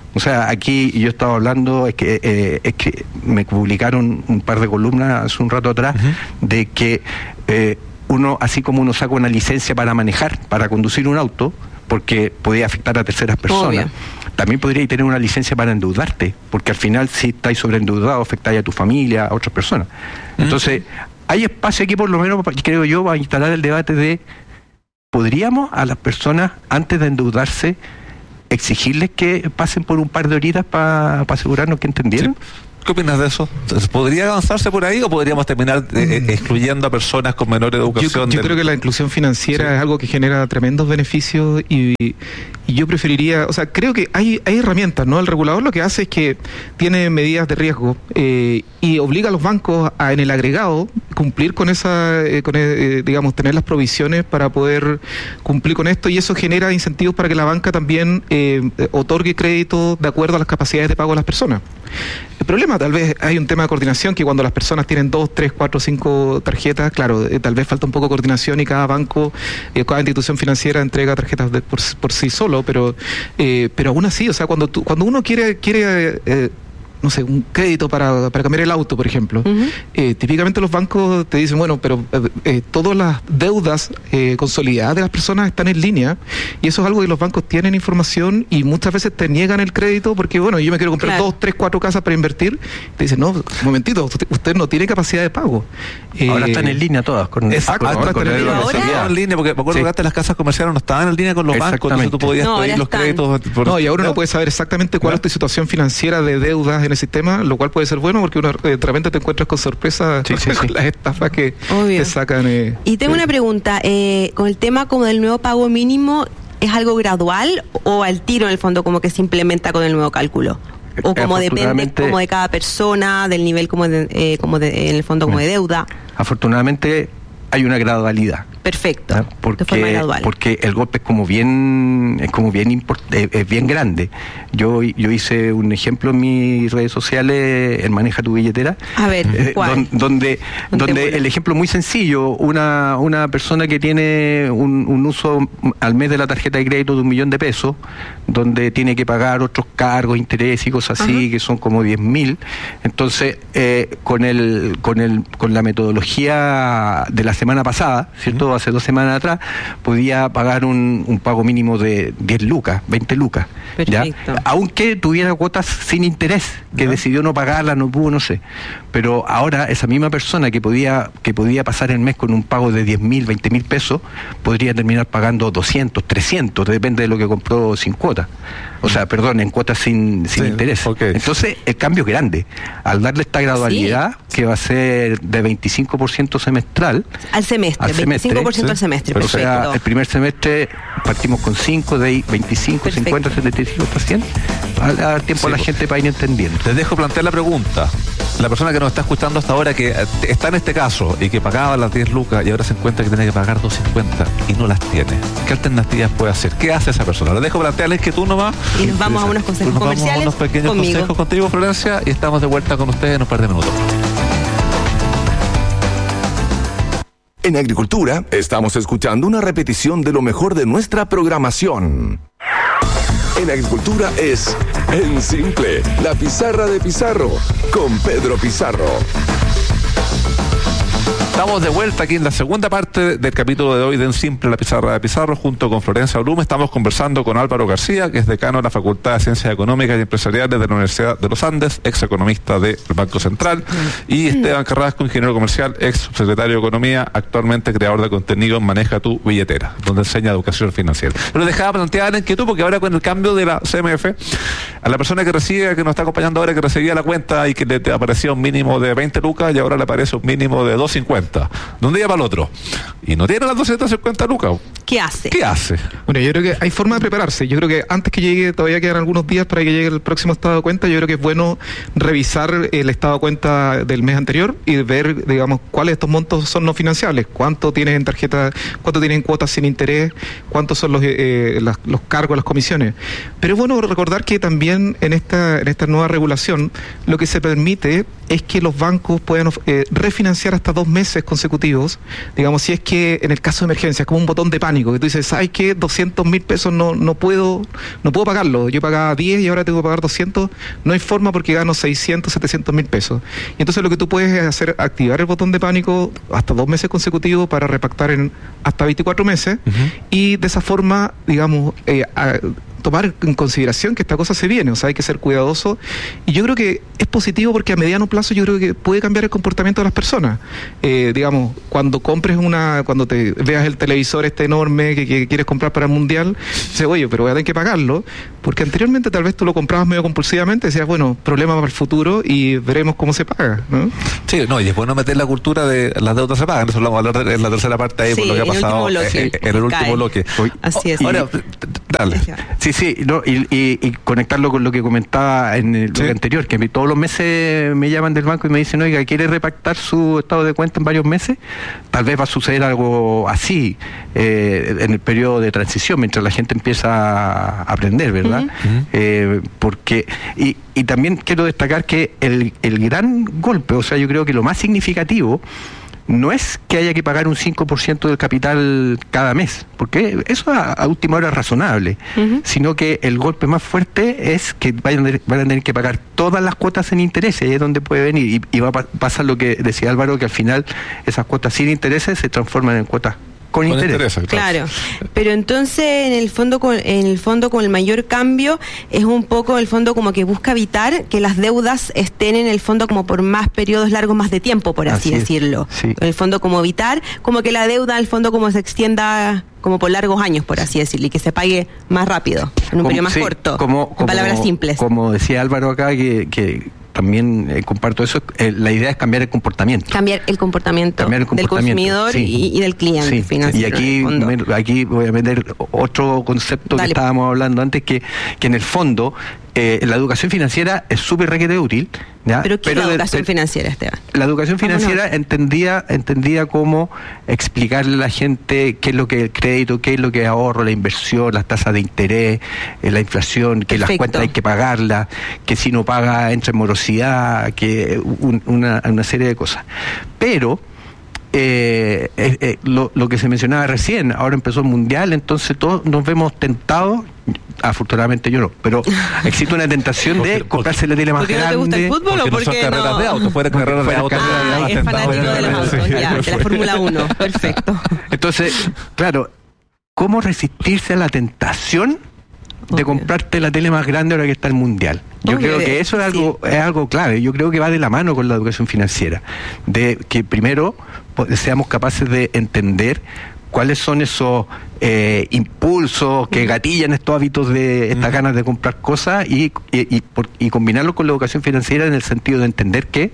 O sea, aquí yo estaba hablando, es que eh, es que me publicaron un par de columnas hace un rato atrás, uh-huh. de que eh, uno, así como uno saca una licencia para manejar, para conducir un auto, porque podía afectar a terceras personas, Obvio. También podría tener una licencia para endeudarte, porque al final si estáis sobreendeudado afectáis a tu familia, a otras personas. Uh-huh. Entonces, hay espacio aquí por lo menos, creo yo, para instalar el debate de, ¿podríamos a las personas, antes de endeudarse, exigirles que pasen por un par de horitas para pa asegurarnos que entendieron? Sí. ¿Qué opinas de eso? ¿Podría avanzarse por ahí o podríamos terminar eh, excluyendo a personas con menor educación? Yo, yo del... creo que la inclusión financiera sí. es algo que genera tremendos beneficios y, y yo preferiría, o sea, creo que hay, hay herramientas, ¿no? El regulador lo que hace es que tiene medidas de riesgo eh, y obliga a los bancos a, en el agregado, cumplir con esa, eh, con, eh, digamos, tener las provisiones para poder cumplir con esto, y eso genera incentivos para que la banca también eh, otorgue crédito de acuerdo a las capacidades de pago de las personas. El problema, tal vez hay un tema de coordinación, que cuando las personas tienen dos, tres, cuatro, cinco tarjetas, claro, eh, tal vez falta un poco de coordinación y cada banco, eh, cada institución financiera entrega tarjetas de, por, por sí solo, pero eh, pero aún así, o sea, cuando tú, cuando uno quiere quiere eh, no sé, un crédito para, para cambiar el auto, por ejemplo. Uh-huh. Eh, típicamente los bancos te dicen, bueno, pero eh, todas las deudas eh, consolidadas de las personas están en línea, y eso es algo que los bancos tienen información y muchas veces te niegan el crédito porque, bueno, yo me quiero comprar claro. dos, tres, cuatro casas para invertir. Te dicen, no, un momentito, usted, usted no tiene capacidad de pago. Eh, ahora están en línea todas. Con, exacto, con, ahora con, están con en, línea, en línea, porque me acuerdo sí. que antes las casas comerciales no estaban en línea con los bancos, entonces tú podías no, pedir los están. créditos. Por no, y ahora uno puede saber exactamente cuál ¿no? es tu situación financiera de deudas en el sistema, lo cual puede ser bueno porque uno eh, de repente te encuentras con sorpresa sí, sí, con sí. las estafas que Obvio. te sacan. Eh, y tengo eh. una pregunta, eh, con el tema como del nuevo pago mínimo, ¿es algo gradual o al tiro en el fondo como que se implementa con el nuevo cálculo? O como depende como de cada persona, del nivel como de, eh, como de, en el fondo como de deuda. Afortunadamente hay una gradualidad. Perfecto. ¿Ah? Porque, de forma gradual. Porque el golpe es como bien, es como bien import, es, es bien grande. Yo, yo hice un ejemplo en mis redes sociales, en Maneja tu billetera. A ver, eh, ¿cuál? Don, donde, donde el ejemplo muy sencillo, una, una persona que tiene un, un uso al mes de la tarjeta de crédito de un millón de pesos, donde tiene que pagar otros cargos, intereses y cosas así, uh-huh. que son como diez mil. Entonces, eh, con el, con el, con la metodología de la semana pasada, ¿cierto? Uh-huh. Hace dos semanas atrás, podía pagar un, un pago mínimo de diez lucas, veinte lucas. ¿ya? Aunque tuviera cuotas sin interés, que ¿no? decidió no pagarla, no pudo, no sé. Pero ahora esa misma persona que podía que podía pasar el mes con un pago de diez mil, veinte mil pesos, podría terminar pagando doscientos, trescientos, depende de lo que compró sin cuota. O sea, perdón, en cuotas sin, sin sí, interés. Okay. Entonces, el cambio es grande. Al darle esta gradualidad, sí. que va a ser de veinticinco por ciento semestral. Al semestre, al veinticinco por ciento semestre, al semestre, sí. perfecto. O sea, el primer semestre partimos con cinco, de ahí veinticinco, perfecto. cincuenta, setenta y cinco hasta cien. A dar tiempo sí, a la gente para ir entendiendo. Les dejo plantear la pregunta. La persona que nos está escuchando hasta ahora, que está en este caso y que pagaba las diez lucas y ahora se encuentra que tiene que pagar dos cincuenta y no las tiene. ¿Qué alternativas puede hacer? ¿Qué hace esa persona? Les dejo plantearles que tú nomás. Y nos vamos a unos consejos nos comerciales. Vamos a unos pequeños conmigo. consejos contigo, Florencia, y estamos de vuelta con ustedes en un par de minutos. En Agricultura estamos escuchando una repetición de lo mejor de nuestra programación. En Agricultura es En Simple, la pizarra de Pizarro, con Pedro Pizarro. Estamos de vuelta aquí en la segunda parte del capítulo de hoy de En Simple, la pizarra de Pizarro, junto con Florencia Blume. Estamos conversando con Álvaro García, que es decano de la Facultad de Ciencias Económicas y Empresariales de la Universidad de los Andes, ex economista del Banco Central, y Esteban Carrasco, ingeniero comercial, ex subsecretario de Economía, actualmente creador de contenido en Maneja tu billetera, donde enseña educación financiera. Pero dejaba planteada la inquietud, porque ahora con el cambio de la C M F, a la persona que recibe, que nos está acompañando ahora, que recibía la cuenta y que le aparecía un mínimo de veinte lucas, y ahora le aparece un mínimo de doscientos cincuenta. De un día para el otro. Y no tiene las doscientas cincuenta lucas. ¿Qué hace? ¿Qué hace? Bueno, yo creo que hay forma de prepararse. Yo creo que antes que llegue, todavía quedan algunos días para que llegue el próximo estado de cuenta. Yo creo que es bueno revisar el estado de cuenta del mes anterior y ver, digamos, cuáles de estos montos son no financiables. Cuánto tienes en tarjeta, cuánto tienes en cuotas sin interés, cuántos son los, eh, las, los cargos, las comisiones. Pero es bueno recordar que también en esta, en esta nueva regulación, lo que se permite es que los bancos puedan eh, refinanciar hasta dos meses consecutivos, digamos, si es que en el caso de emergencia, es como un botón de pánico, pánico, que tú dices, ¿sabes qué? doscientos mil pesos no, no puedo no puedo pagarlo. Yo pagaba diez y ahora tengo que pagar doscientos. No hay forma porque gano seiscientos, setecientos mil pesos. Y entonces lo que tú puedes hacer, activar el botón de pánico hasta dos meses consecutivos para repactar en hasta veinticuatro meses. Uh-huh. Y de esa forma, digamos, eh, a, tomar en consideración que esta cosa se viene, o sea, hay que ser cuidadoso, y yo creo que es positivo porque a mediano plazo yo creo que puede cambiar el comportamiento de las personas. Eh, digamos, cuando compres una, cuando te veas el televisor este enorme que, que quieres comprar para el mundial, dices, oye, pero voy a tener que pagarlo, porque anteriormente tal vez tú lo comprabas medio compulsivamente, decías, bueno, problema para el futuro y veremos cómo se paga, ¿no? Sí, no, y es bueno meter la cultura de las deudas se pagan, eso lo vamos a hablar en la tercera parte ahí, sí, por lo que ha pasado en el último bloque. Así es. Ahora, dale. Sí, sí, no, y, y, y conectarlo con lo que comentaba en el bloque sí. anterior, que todos los meses me llaman del banco y me dicen, oiga, ¿quiere repactar su estado de cuenta en varios meses? Tal vez va a suceder algo así eh, en el periodo de transición, mientras la gente empieza a aprender, ¿verdad? Uh-huh. eh, porque y, y también quiero destacar que el, el gran golpe, o sea, yo creo que lo más significativo no es que haya que pagar un cinco por ciento del capital cada mes, porque eso a, a última hora es razonable, uh-huh. sino que el golpe más fuerte es que vayan a, van a tener que pagar todas las cuotas en intereses, ahí es donde puede venir, y, y va a pa- pasar lo que decía Álvaro, que al final esas cuotas sin intereses se transforman en cuotas con, con interés. interés claro, pero entonces en el fondo con, en el fondo con el mayor cambio es un poco el fondo como que busca evitar que las deudas estén en el fondo como por más periodos largos más de tiempo, por así, así decirlo. Sí. En el fondo como evitar como que la deuda al fondo como se extienda como por largos años, por así decirlo, y que se pague más rápido, en un como, periodo más sí, corto, como, en como, palabras simples. Como decía Álvaro acá, que, que también eh, comparto eso, eh, la idea es cambiar el comportamiento. Cambiar el comportamiento, cambiar el comportamiento del consumidor sí. y, y del cliente sí. financiero. Y aquí, me, aquí voy a meter otro concepto Dale. que estábamos hablando antes, que, que en el fondo eh, la educación financiera es súper requete útil. ¿ya? ¿Pero qué es la educación de, financiera, Esteban? La educación financiera Vámonos. entendía entendía cómo explicarle a la gente qué es lo que es el crédito, qué es lo que es ahorro, la inversión, las tasas de interés, eh, la inflación, que Perfecto. las cuentas hay que pagarlas, que si no paga entra en morosidad, que un, una, una serie de cosas. Pero eh, eh, eh, lo, lo que se mencionaba recién, ahora empezó el mundial, entonces todos nos vemos tentados. Afortunadamente yo no, pero existe una tentación de comprarse la tele más ¿Porque grande. no te gusta el fútbol porque o porque no son carreras no? de auto, fuera carreras de auto. Ah, es fanático de los autos, ya, de la Fórmula uno, perfecto. Entonces, claro, ¿cómo resistirse a la tentación de okay. comprarte la tele más grande ahora que está el mundial? Yo okay. creo que eso es algo, sí. es algo clave. Yo creo que va de la mano con la educación financiera, de que primero seamos capaces de entender cuáles son esos eh, impulsos que gatillan estos hábitos de estas ganas de comprar cosas y, y, y, por, y combinarlo con la educación financiera en el sentido de entender que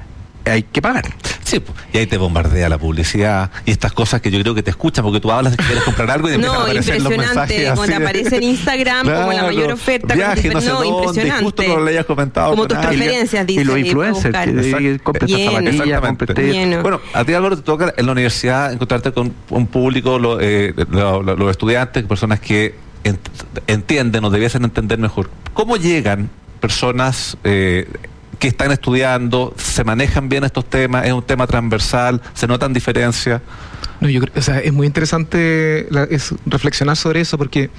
hay que pagar. Sí, y ahí te bombardea la publicidad y estas cosas que yo creo que te escuchan porque tú hablas de que quieres comprar algo y te no, empiezan a aparecer los mensajes cuando te aparece en Instagram claro, como la mayor oferta viaje, no sé no, dónde, impresionante. Justo lo hayas comentado como tus preferencias y, y los influencers que compren esta zapatilla, compren. Bueno, a ti Álvaro te toca en la universidad encontrarte con un público lo, eh, lo, lo, los estudiantes, personas que ent, entienden o debiesen entender mejor. ¿Cómo llegan personas eh, que están estudiando, se manejan bien estos temas, es un tema transversal, se notan diferencias? No, yo creo, o sea, es muy interesante la, es reflexionar sobre eso porque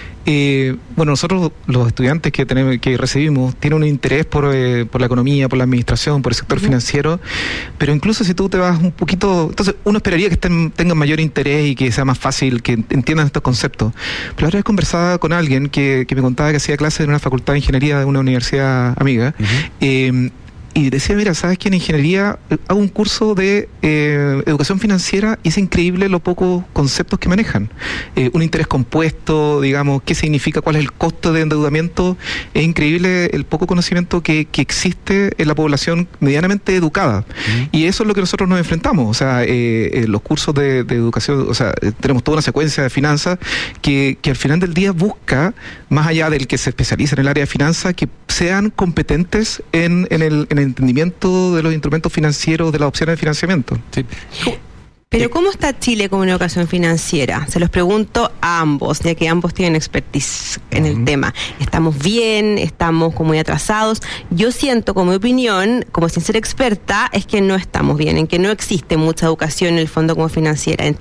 eh, bueno, nosotros los estudiantes que tenemos, que recibimos, tienen un interés por, eh, por la economía, por la administración, por el sector uh-huh. financiero, pero incluso si tú te vas un poquito, entonces uno esperaría que estén, tengan mayor interés y que sea más fácil, que entiendan estos conceptos. Pero ahora he conversado con alguien que, que me contaba que hacía clases en una facultad de ingeniería de una universidad amiga, uh-huh. eh, y decía, mira, ¿sabes qué? En ingeniería hago un curso de eh, educación financiera y es increíble los pocos conceptos que manejan. Eh, un interés compuesto, digamos, qué significa, cuál es el costo de endeudamiento. Es increíble el poco conocimiento que, que existe en la población medianamente educada. Uh-huh. Y eso es lo que nosotros nos enfrentamos. O sea, eh, eh, los cursos de, de educación, o sea, eh, tenemos toda una secuencia de finanzas que, que al final del día busca, más allá del que se especializa en el área de finanzas, que sean competentes en, en el en el entendimiento de los instrumentos financieros, de las opciones de financiamiento. Sí. Pero ¿cómo está Chile como una educación financiera? Se los pregunto a ambos, ya que ambos tienen expertise en el uh-huh. tema. ¿Estamos bien? ¿Estamos como muy atrasados? Yo siento, como opinión, como sin ser experta, es que no estamos bien, en que no existe mucha educación en el fondo como financiera en Chile.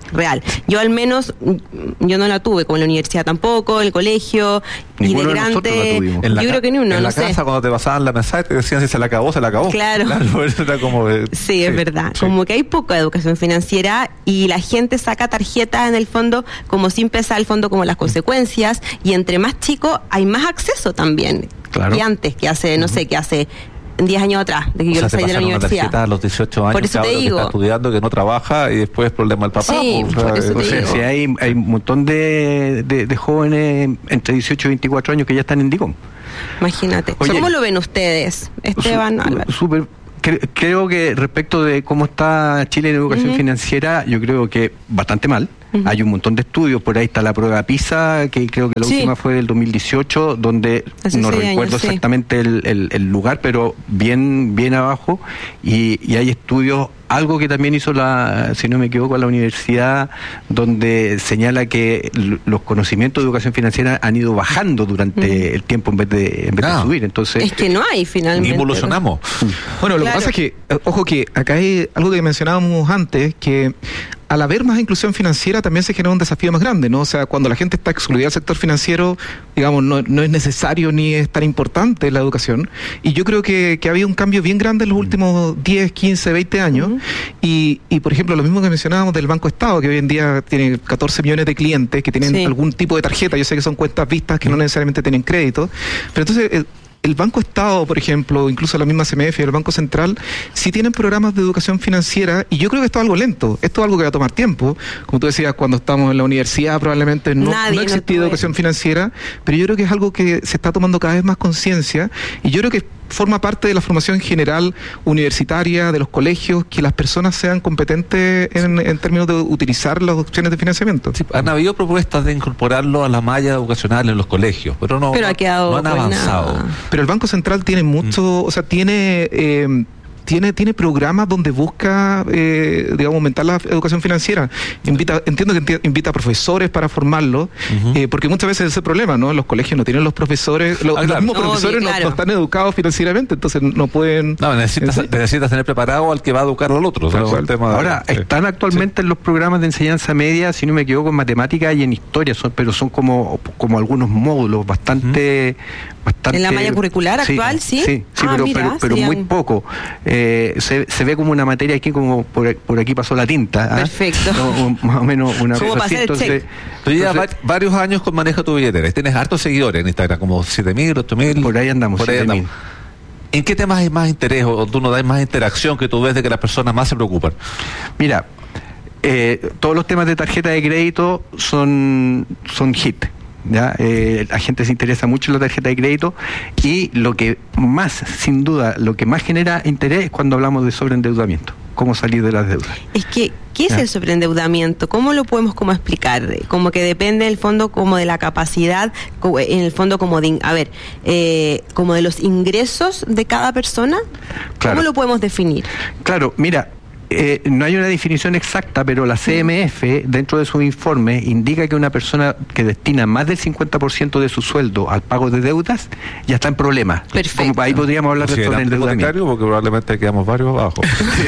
real. Yo al menos, yo no la tuve, como en la universidad tampoco, en el colegio, Ninguno integrante, de yo creo que ni uno, en no la sé. casa cuando te pasaban la mensaje te decían si se la acabó, se la acabó. Claro. Eso era como de- Sí, es verdad. sí. Como que hay poca educación financiera y la gente saca tarjetas en el fondo como sin pensar el fondo como las consecuencias, y entre más chicos hay más acceso también. Claro. Y antes, que hace, no sé, que hace diez años atrás, de que O yo sea, te salí de la pasan una universidad. tarjeta a los dieciocho años, Por eso te cabrón, que digo. está estudiando, que no trabaja y después problema del papá. Sí, pues, por o sea, eso te O sea, digo. si hay, hay un montón de, de, de jóvenes entre dieciocho y veinticuatro años que ya están en DICOM. Imagínate. Oye, ¿Cómo lo ven ustedes, Esteban, Álvaro? Súper. Cre- Creo que respecto de cómo está Chile en educación Ujú. financiera, yo creo que bastante mal. Ujú. Hay un montón de estudios, por ahí está la prueba PISA, que creo que la Sí. última fue del dos mil dieciocho, donde Hace no seis recuerdo años, sí. exactamente el, el- el lugar, pero bien, bien abajo, y, y hay estudios, algo que también hizo la, si no me equivoco, la universidad, donde señala que l- los conocimientos de educación financiera han ido bajando durante el tiempo en vez de, en vez de subir. Entonces, Es que no hay finalmente. Bueno, lo Claro. que pasa es que, eh, ojo que acá hay algo que mencionábamos antes, que al haber más inclusión financiera también se genera un desafío más grande, ¿no? O sea, cuando la gente está excluida del sector financiero, digamos, no, no es necesario ni es tan importante la educación. Y yo creo que, que ha habido un cambio bien grande en los últimos diez, quince, veinte años. y, y, por ejemplo, lo mismo que mencionábamos del Banco Estado, que hoy en día tiene catorce millones de clientes que tienen Sí. algún tipo de tarjeta. Yo sé que son cuentas vistas que no necesariamente tienen crédito. Pero entonces... el, el Banco Estado, por ejemplo, incluso la misma C M F y el Banco Central, sí tienen programas de educación financiera, y yo creo que esto es algo lento, esto es algo que va a tomar tiempo. Como tú decías, cuando estamos en la universidad probablemente no, Nadie no no existía tuve. educación financiera, pero yo creo que es algo que se está tomando cada vez más conciencia, y yo creo que forma parte de la formación general universitaria de los colegios, que las personas sean competentes en, en términos de utilizar las opciones de financiamiento. Han habido propuestas de incorporarlo a la malla educacional en los colegios, pero no, Pero ha no- quedado no han pues avanzado. nada. Pero el Banco Central tiene mucho, o sea, tiene... eh, Tiene, tiene programas donde busca, eh, digamos, aumentar la educación financiera. Invita, entiendo que enti- invita a profesores para formarlos, eh, porque muchas veces ese es el problema, ¿no? Los colegios no tienen los profesores, lo- Ah, los claro. mismos Obvio, profesores no- claro. no, están educados financieramente, entonces no pueden... No, necesitas, necesitas tener preparado al que va a educar al otro. o sea, es un tema de- ahora, sí. están actualmente en los programas de enseñanza media, si no me equivoco, en matemática y en historia, son, pero son como, como algunos módulos bastante... bastante ¿En la malla curricular actual, sí? Sí, sí, Ah, pero, mira, pero, pero muy serían- poco. Eh, se, se ve como una materia aquí, como por, por aquí pasó la tinta. ¿ah? Perfecto. No, un- más o menos una Como cosa para así. hacer el Entonces, check. Tú llevas entonces- va- varios años con Maneja tu Billetera y tienes hartos seguidores en Instagram, como siete mil, ocho mil. Por ahí andamos, Por ahí siete mil. andamos. ¿En qué temas hay más interés o tú no das más interacción que tú ves de que las personas más se preocupan? Mira, eh, todos los temas de tarjeta de crédito son, son hit. ¿Ya? Eh, la gente se interesa mucho en la tarjeta de crédito, y lo que más, sin duda, lo que más genera interés es cuando hablamos de sobreendeudamiento, cómo salir de las deudas. Es que, ¿qué es Ya. el sobreendeudamiento? ¿Cómo lo podemos como explicar? Como que depende del fondo como de la capacidad, como- en el fondo como de, in- a ver, eh, como de los ingresos de cada persona. Claro. ¿Cómo lo podemos definir? Claro, mira, eh, no hay una definición exacta, pero la C M F, dentro de sus informes, indica que una persona que destina más del cincuenta por ciento de su sueldo al pago de deudas ya está en problemas. Perfecto. Como ahí podríamos hablar de Considerando el sobreendeudamiento. hipotecario, porque probablemente quedamos varios abajo.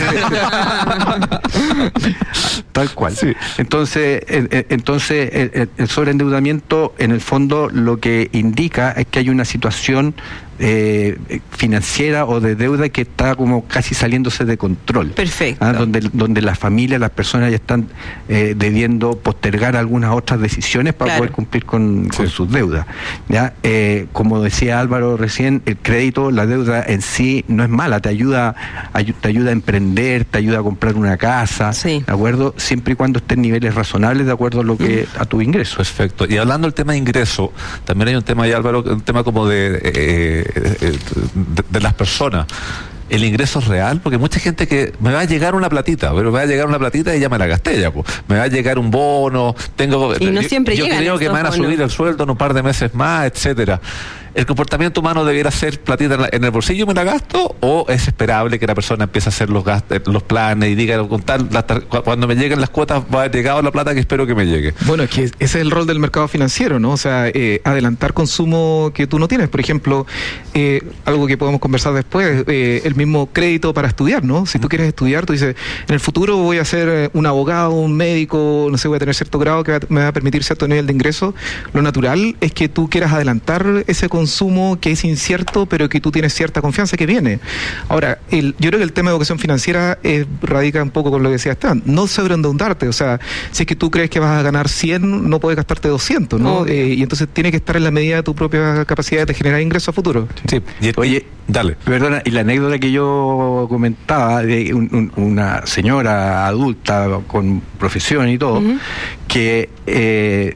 Tal cual. Entonces, eh, eh, entonces el, el- el sobreendeudamiento, en el fondo, lo que indica es que hay una situación eh, financiera o de deuda que está como casi saliéndose de control. Perfecto. Ah, donde, donde las familias, las personas ya están eh, debiendo postergar algunas otras decisiones para Claro. poder cumplir con, con sus deudas. ¿Ya? Eh, como decía Álvaro recién, el crédito, la deuda en sí no es mala, te ayuda, ayu- te ayuda a emprender, te ayuda a comprar una casa, ¿de acuerdo? Siempre y cuando esté en niveles razonables de acuerdo a lo que a tu ingreso. Perfecto. Y hablando del tema de ingreso, también hay un tema ahí, Álvaro, un tema como de, eh, eh, de, de las personas. El ingreso es real, porque mucha gente que me va a llegar una platita, pero me va a llegar una platita y ya me la gasté ya, pues. Me va a llegar un bono, tengo Y no yo, siempre yo llegan creo que me esos van a bonos. subir el sueldo en un par de meses más, etcétera. ¿el comportamiento humano debiera ser platita en, la, en el bolsillo me la gasto o es esperable que la persona empiece a hacer los gastos, los planes y diga contar la, cuando me lleguen las cuotas va a haber llegado la plata que espero que me llegue? Bueno, es que ese es el rol del mercado financiero, ¿no? O sea, eh, adelantar consumo que tú no tienes. Por ejemplo, eh, algo que podemos conversar después, eh, el mismo crédito para estudiar, ¿no? Si tú quieres estudiar, tú dices, en el futuro voy a ser un abogado, un médico, no sé, voy a tener cierto grado que me va a permitir cierto nivel de ingreso. Lo natural es que tú quieras adelantar ese consumo que es incierto, pero que tú tienes cierta confianza que viene. Ahora, el, yo creo que el tema de educación financiera eh, radica un poco con lo que decía Esteban, no sobreendeudarte, o sea, si es que tú crees que vas a ganar cien, no puedes gastarte doscientos, ¿no? No. Eh, y entonces tiene que estar en la medida de tu propia capacidad de generar ingresos a futuro. Sí. Y, oye, dale. Perdona, y la anécdota que yo comentaba de un, un, una señora adulta con profesión y todo, uh-huh. que eh,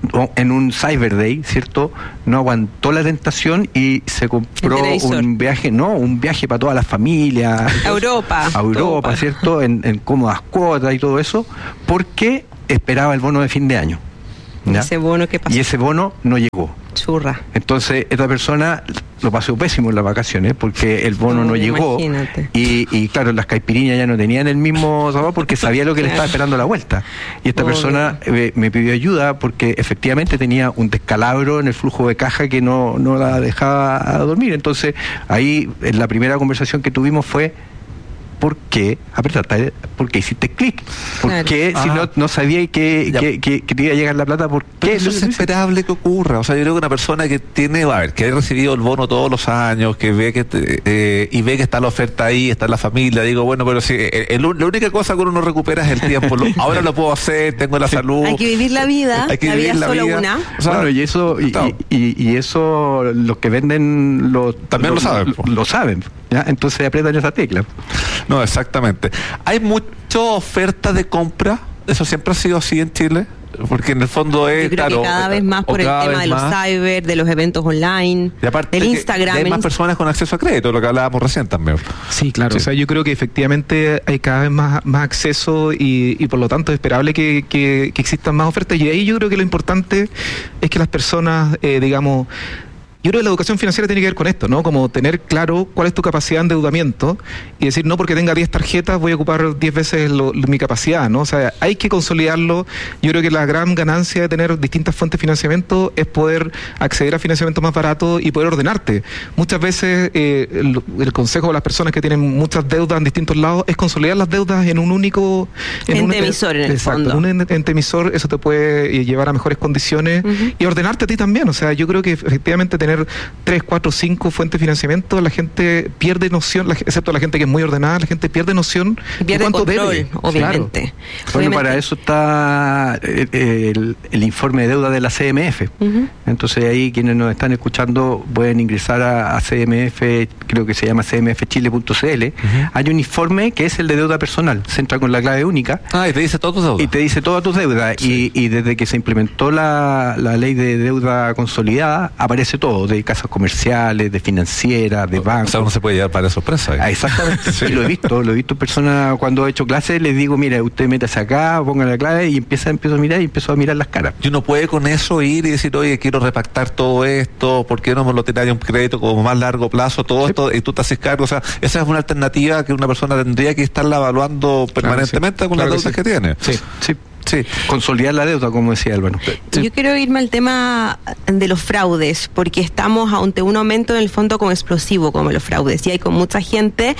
en un Cyber Day, ¿cierto? No aguantó la tentación y se compró un viaje, no, un viaje para toda la familia. A Europa. A Europa, ¿cierto? En, en cómodas cuotas y todo eso, porque esperaba el bono de fin de año. ¿Ya? Ese bono que pasó. Y ese bono no llegó. Churra. Entonces, esta persona lo pasó pésimo en las vacaciones porque el bono no, no llegó. Y, y claro, las caipiriñas ya no tenían el mismo sabor porque sabía lo que le estaba esperando a la vuelta. Y esta oh, persona eh, me pidió ayuda porque efectivamente tenía un descalabro en el flujo de caja que no, no la dejaba dormir. Entonces, ahí en la primera conversación que tuvimos fue: ¿por qué apretaste? ¿Por qué hiciste clic? ¿Por claro. qué ah. si no, no sabía que, que, que, que te iba a llegar la plata? ¿Por qué? Eso es esperable que ocurra. O sea, yo creo que una persona que tiene, a ver, que ha recibido el bono todos los años, que ve que eh, y ve que está la oferta ahí, está la familia, digo, bueno, pero si el, el, la única cosa que uno no recupera es el tiempo. Lo, ahora lo puedo hacer, tengo la salud. Hay que vivir la vida. Hay que la vivir vida la solo vida. Una. O sea, bueno, y eso y, y, y eso los que venden lo, también lo, lo saben. Lo, lo saben. ¿Ya? Entonces aprietan esa tecla. No, exactamente. Hay mucha oferta de compra, eso siempre ha sido así en Chile, porque en el fondo es, yo creo claro, que cada vez más por el tema de los más. cyber, de los eventos online, y aparte del Instagram. Hay más personas con acceso a crédito, lo que hablábamos recién también. Sí, claro. Sí. O sea, yo creo que efectivamente hay cada vez más, más acceso y, y por lo tanto es esperable que, que, que existan más ofertas. Y ahí yo creo que lo importante es que las personas, eh, digamos, yo creo que la educación financiera tiene que ver con esto, ¿no? Como tener claro cuál es tu capacidad de endeudamiento y decir, no porque tenga diez tarjetas voy a ocupar diez veces lo, mi capacidad, ¿no? O sea, hay que consolidarlo. Yo creo que la gran ganancia de tener distintas fuentes de financiamiento es poder acceder a financiamiento más barato y poder ordenarte. Muchas veces eh, el, el consejo de las personas que tienen muchas deudas en distintos lados es consolidar las deudas en un único... En ente un emisor, en el exacto, fondo. En un ente emisor, eso te puede llevar a mejores condiciones uh-huh. y ordenarte a ti también. O sea, yo creo que efectivamente tener tres, cuatro, cinco fuentes de financiamiento, la gente pierde noción, la, excepto la gente que es muy ordenada, la gente pierde noción pierde de cuánto control, debe. obviamente. Claro. Bueno, para eso está el, el, el informe de deuda de la C M F. Uh-huh. Entonces ahí quienes nos están escuchando pueden ingresar a, a C M F, creo que se llama c m f chile punto c l. Uh-huh. Hay un informe que es el de deuda personal, se entra con la clave única. Ah, y te dice todas tus deudas. Y te dice todas tus deudas. Sí. Y, y desde que se implementó la, la ley de deuda consolidada, aparece todo, de casas comerciales, de financieras, de bancos. O sea, uno se puede llevar para sorpresa. ¿eh? Ah, exactamente, sí. Lo he visto, lo he visto personas cuando he hecho clases, les digo, mira, usted métase acá, ponga la clave y empieza, empiezo a mirar y empiezo a mirar las caras. Y uno puede con eso ir y decir, oye, quiero repactar todo esto, ¿por qué no me lo tiraría un crédito como más largo plazo, todo sí. esto, y tú te haces cargo? O sea, esa es una alternativa que una persona tendría que estarla evaluando permanentemente claro, sí. con claro las deudas que, sí. que tiene. Sí, sí. Sí, consolidar la deuda, como decía Álvaro. Sí. Yo quiero irme al tema de los fraudes, porque estamos ante un aumento en el fondo como explosivo, como los fraudes, y hay con mucha gente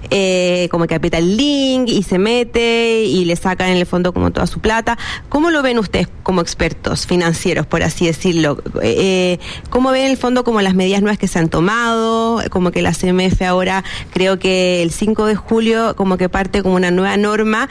eh, como que aprieta el link y se mete y le sacan en el fondo como toda su plata. ¿Cómo lo ven ustedes como expertos financieros, por así decirlo? Eh, ¿Cómo ven en el fondo como las medidas nuevas que se han tomado? Como que la C M F ahora, creo que el cinco de julio, como que parte como una nueva norma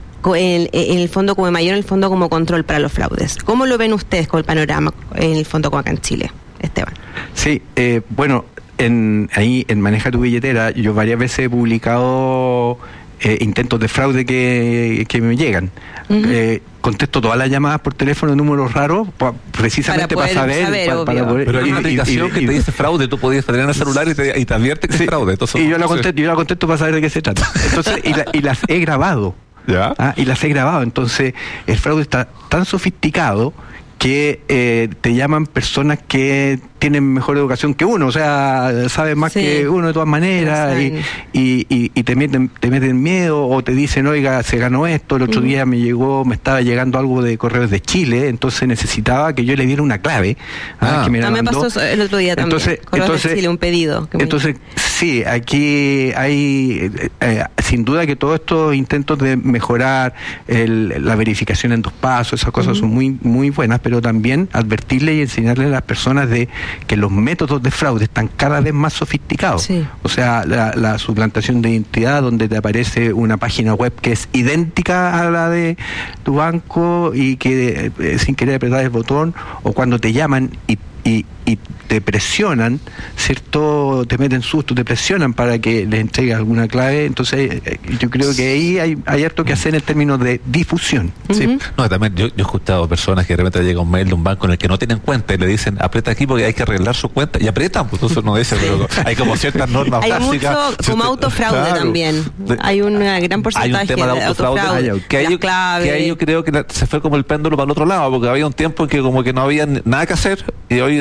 En, en el fondo como mayor, en el fondo como control para los fraudes. ¿Cómo lo ven ustedes con el panorama en el fondo como acá en Chile, Esteban? Sí, eh, bueno, en, ahí en Maneja tu Billetera yo varias veces he publicado eh, intentos de fraude que, que me llegan. Uh-huh. Eh, contesto todas las llamadas por teléfono, números raros, pa, precisamente para, para saber, saber para, para poder, pero hay una aplicación que te dice fraude, tú podías tener en el celular y te, y te advierte que sí, es fraude. Entonces, y yo la contesto, yo la contesto para saber de qué se trata. Entonces, y, la, y las he grabado. ¿Ya? Ah, y las he grabado. Entonces el fraude está tan sofisticado que eh, te llaman personas que tienen mejor educación que uno, o sea, saben más sí. que uno de todas maneras, y, y, y, y te meten te meten miedo, o te dicen, oiga, se ganó esto, el otro uh-huh. día me llegó, me estaba llegando algo de Correos de Chile, entonces necesitaba que yo le diera una clave. Ah, que me, la me pasó el otro día también, entonces, Correos entonces, de Chile, un pedido. Entonces, me... sí, aquí hay, eh, eh, sin duda que todos estos intentos de mejorar el, la verificación en dos pasos, esas cosas uh-huh. son muy, muy buenas, pero también advertirle y enseñarle a las personas de que los métodos de fraude están cada vez más sofisticados. Sí. O sea, la, la suplantación de identidad, donde te aparece una página web que es idéntica a la de tu banco y que eh, sin querer apretar el botón, o cuando te llaman y, y, y te presionan, ¿cierto? Te meten susto, te presionan para que les entregues alguna clave. Entonces, eh, yo creo que ahí hay, hay harto que hacer en términos de difusión. Sí. Uh-huh. No, también yo, yo he escuchado personas que de repente llega un mail de un banco en el que no tienen cuenta y le dicen, aprieta aquí porque hay que arreglar su cuenta, y apretan, pues entonces no dice, pero hay como ciertas normas hay básicas. Hay mucho como autofraude claro. también. Hay un gran porcentaje hay un tema de, de autofraude. autofraude que, ahí, que ahí yo creo que se fue como el péndulo para el otro lado, porque había un tiempo en que como que no había nada que hacer, y hoy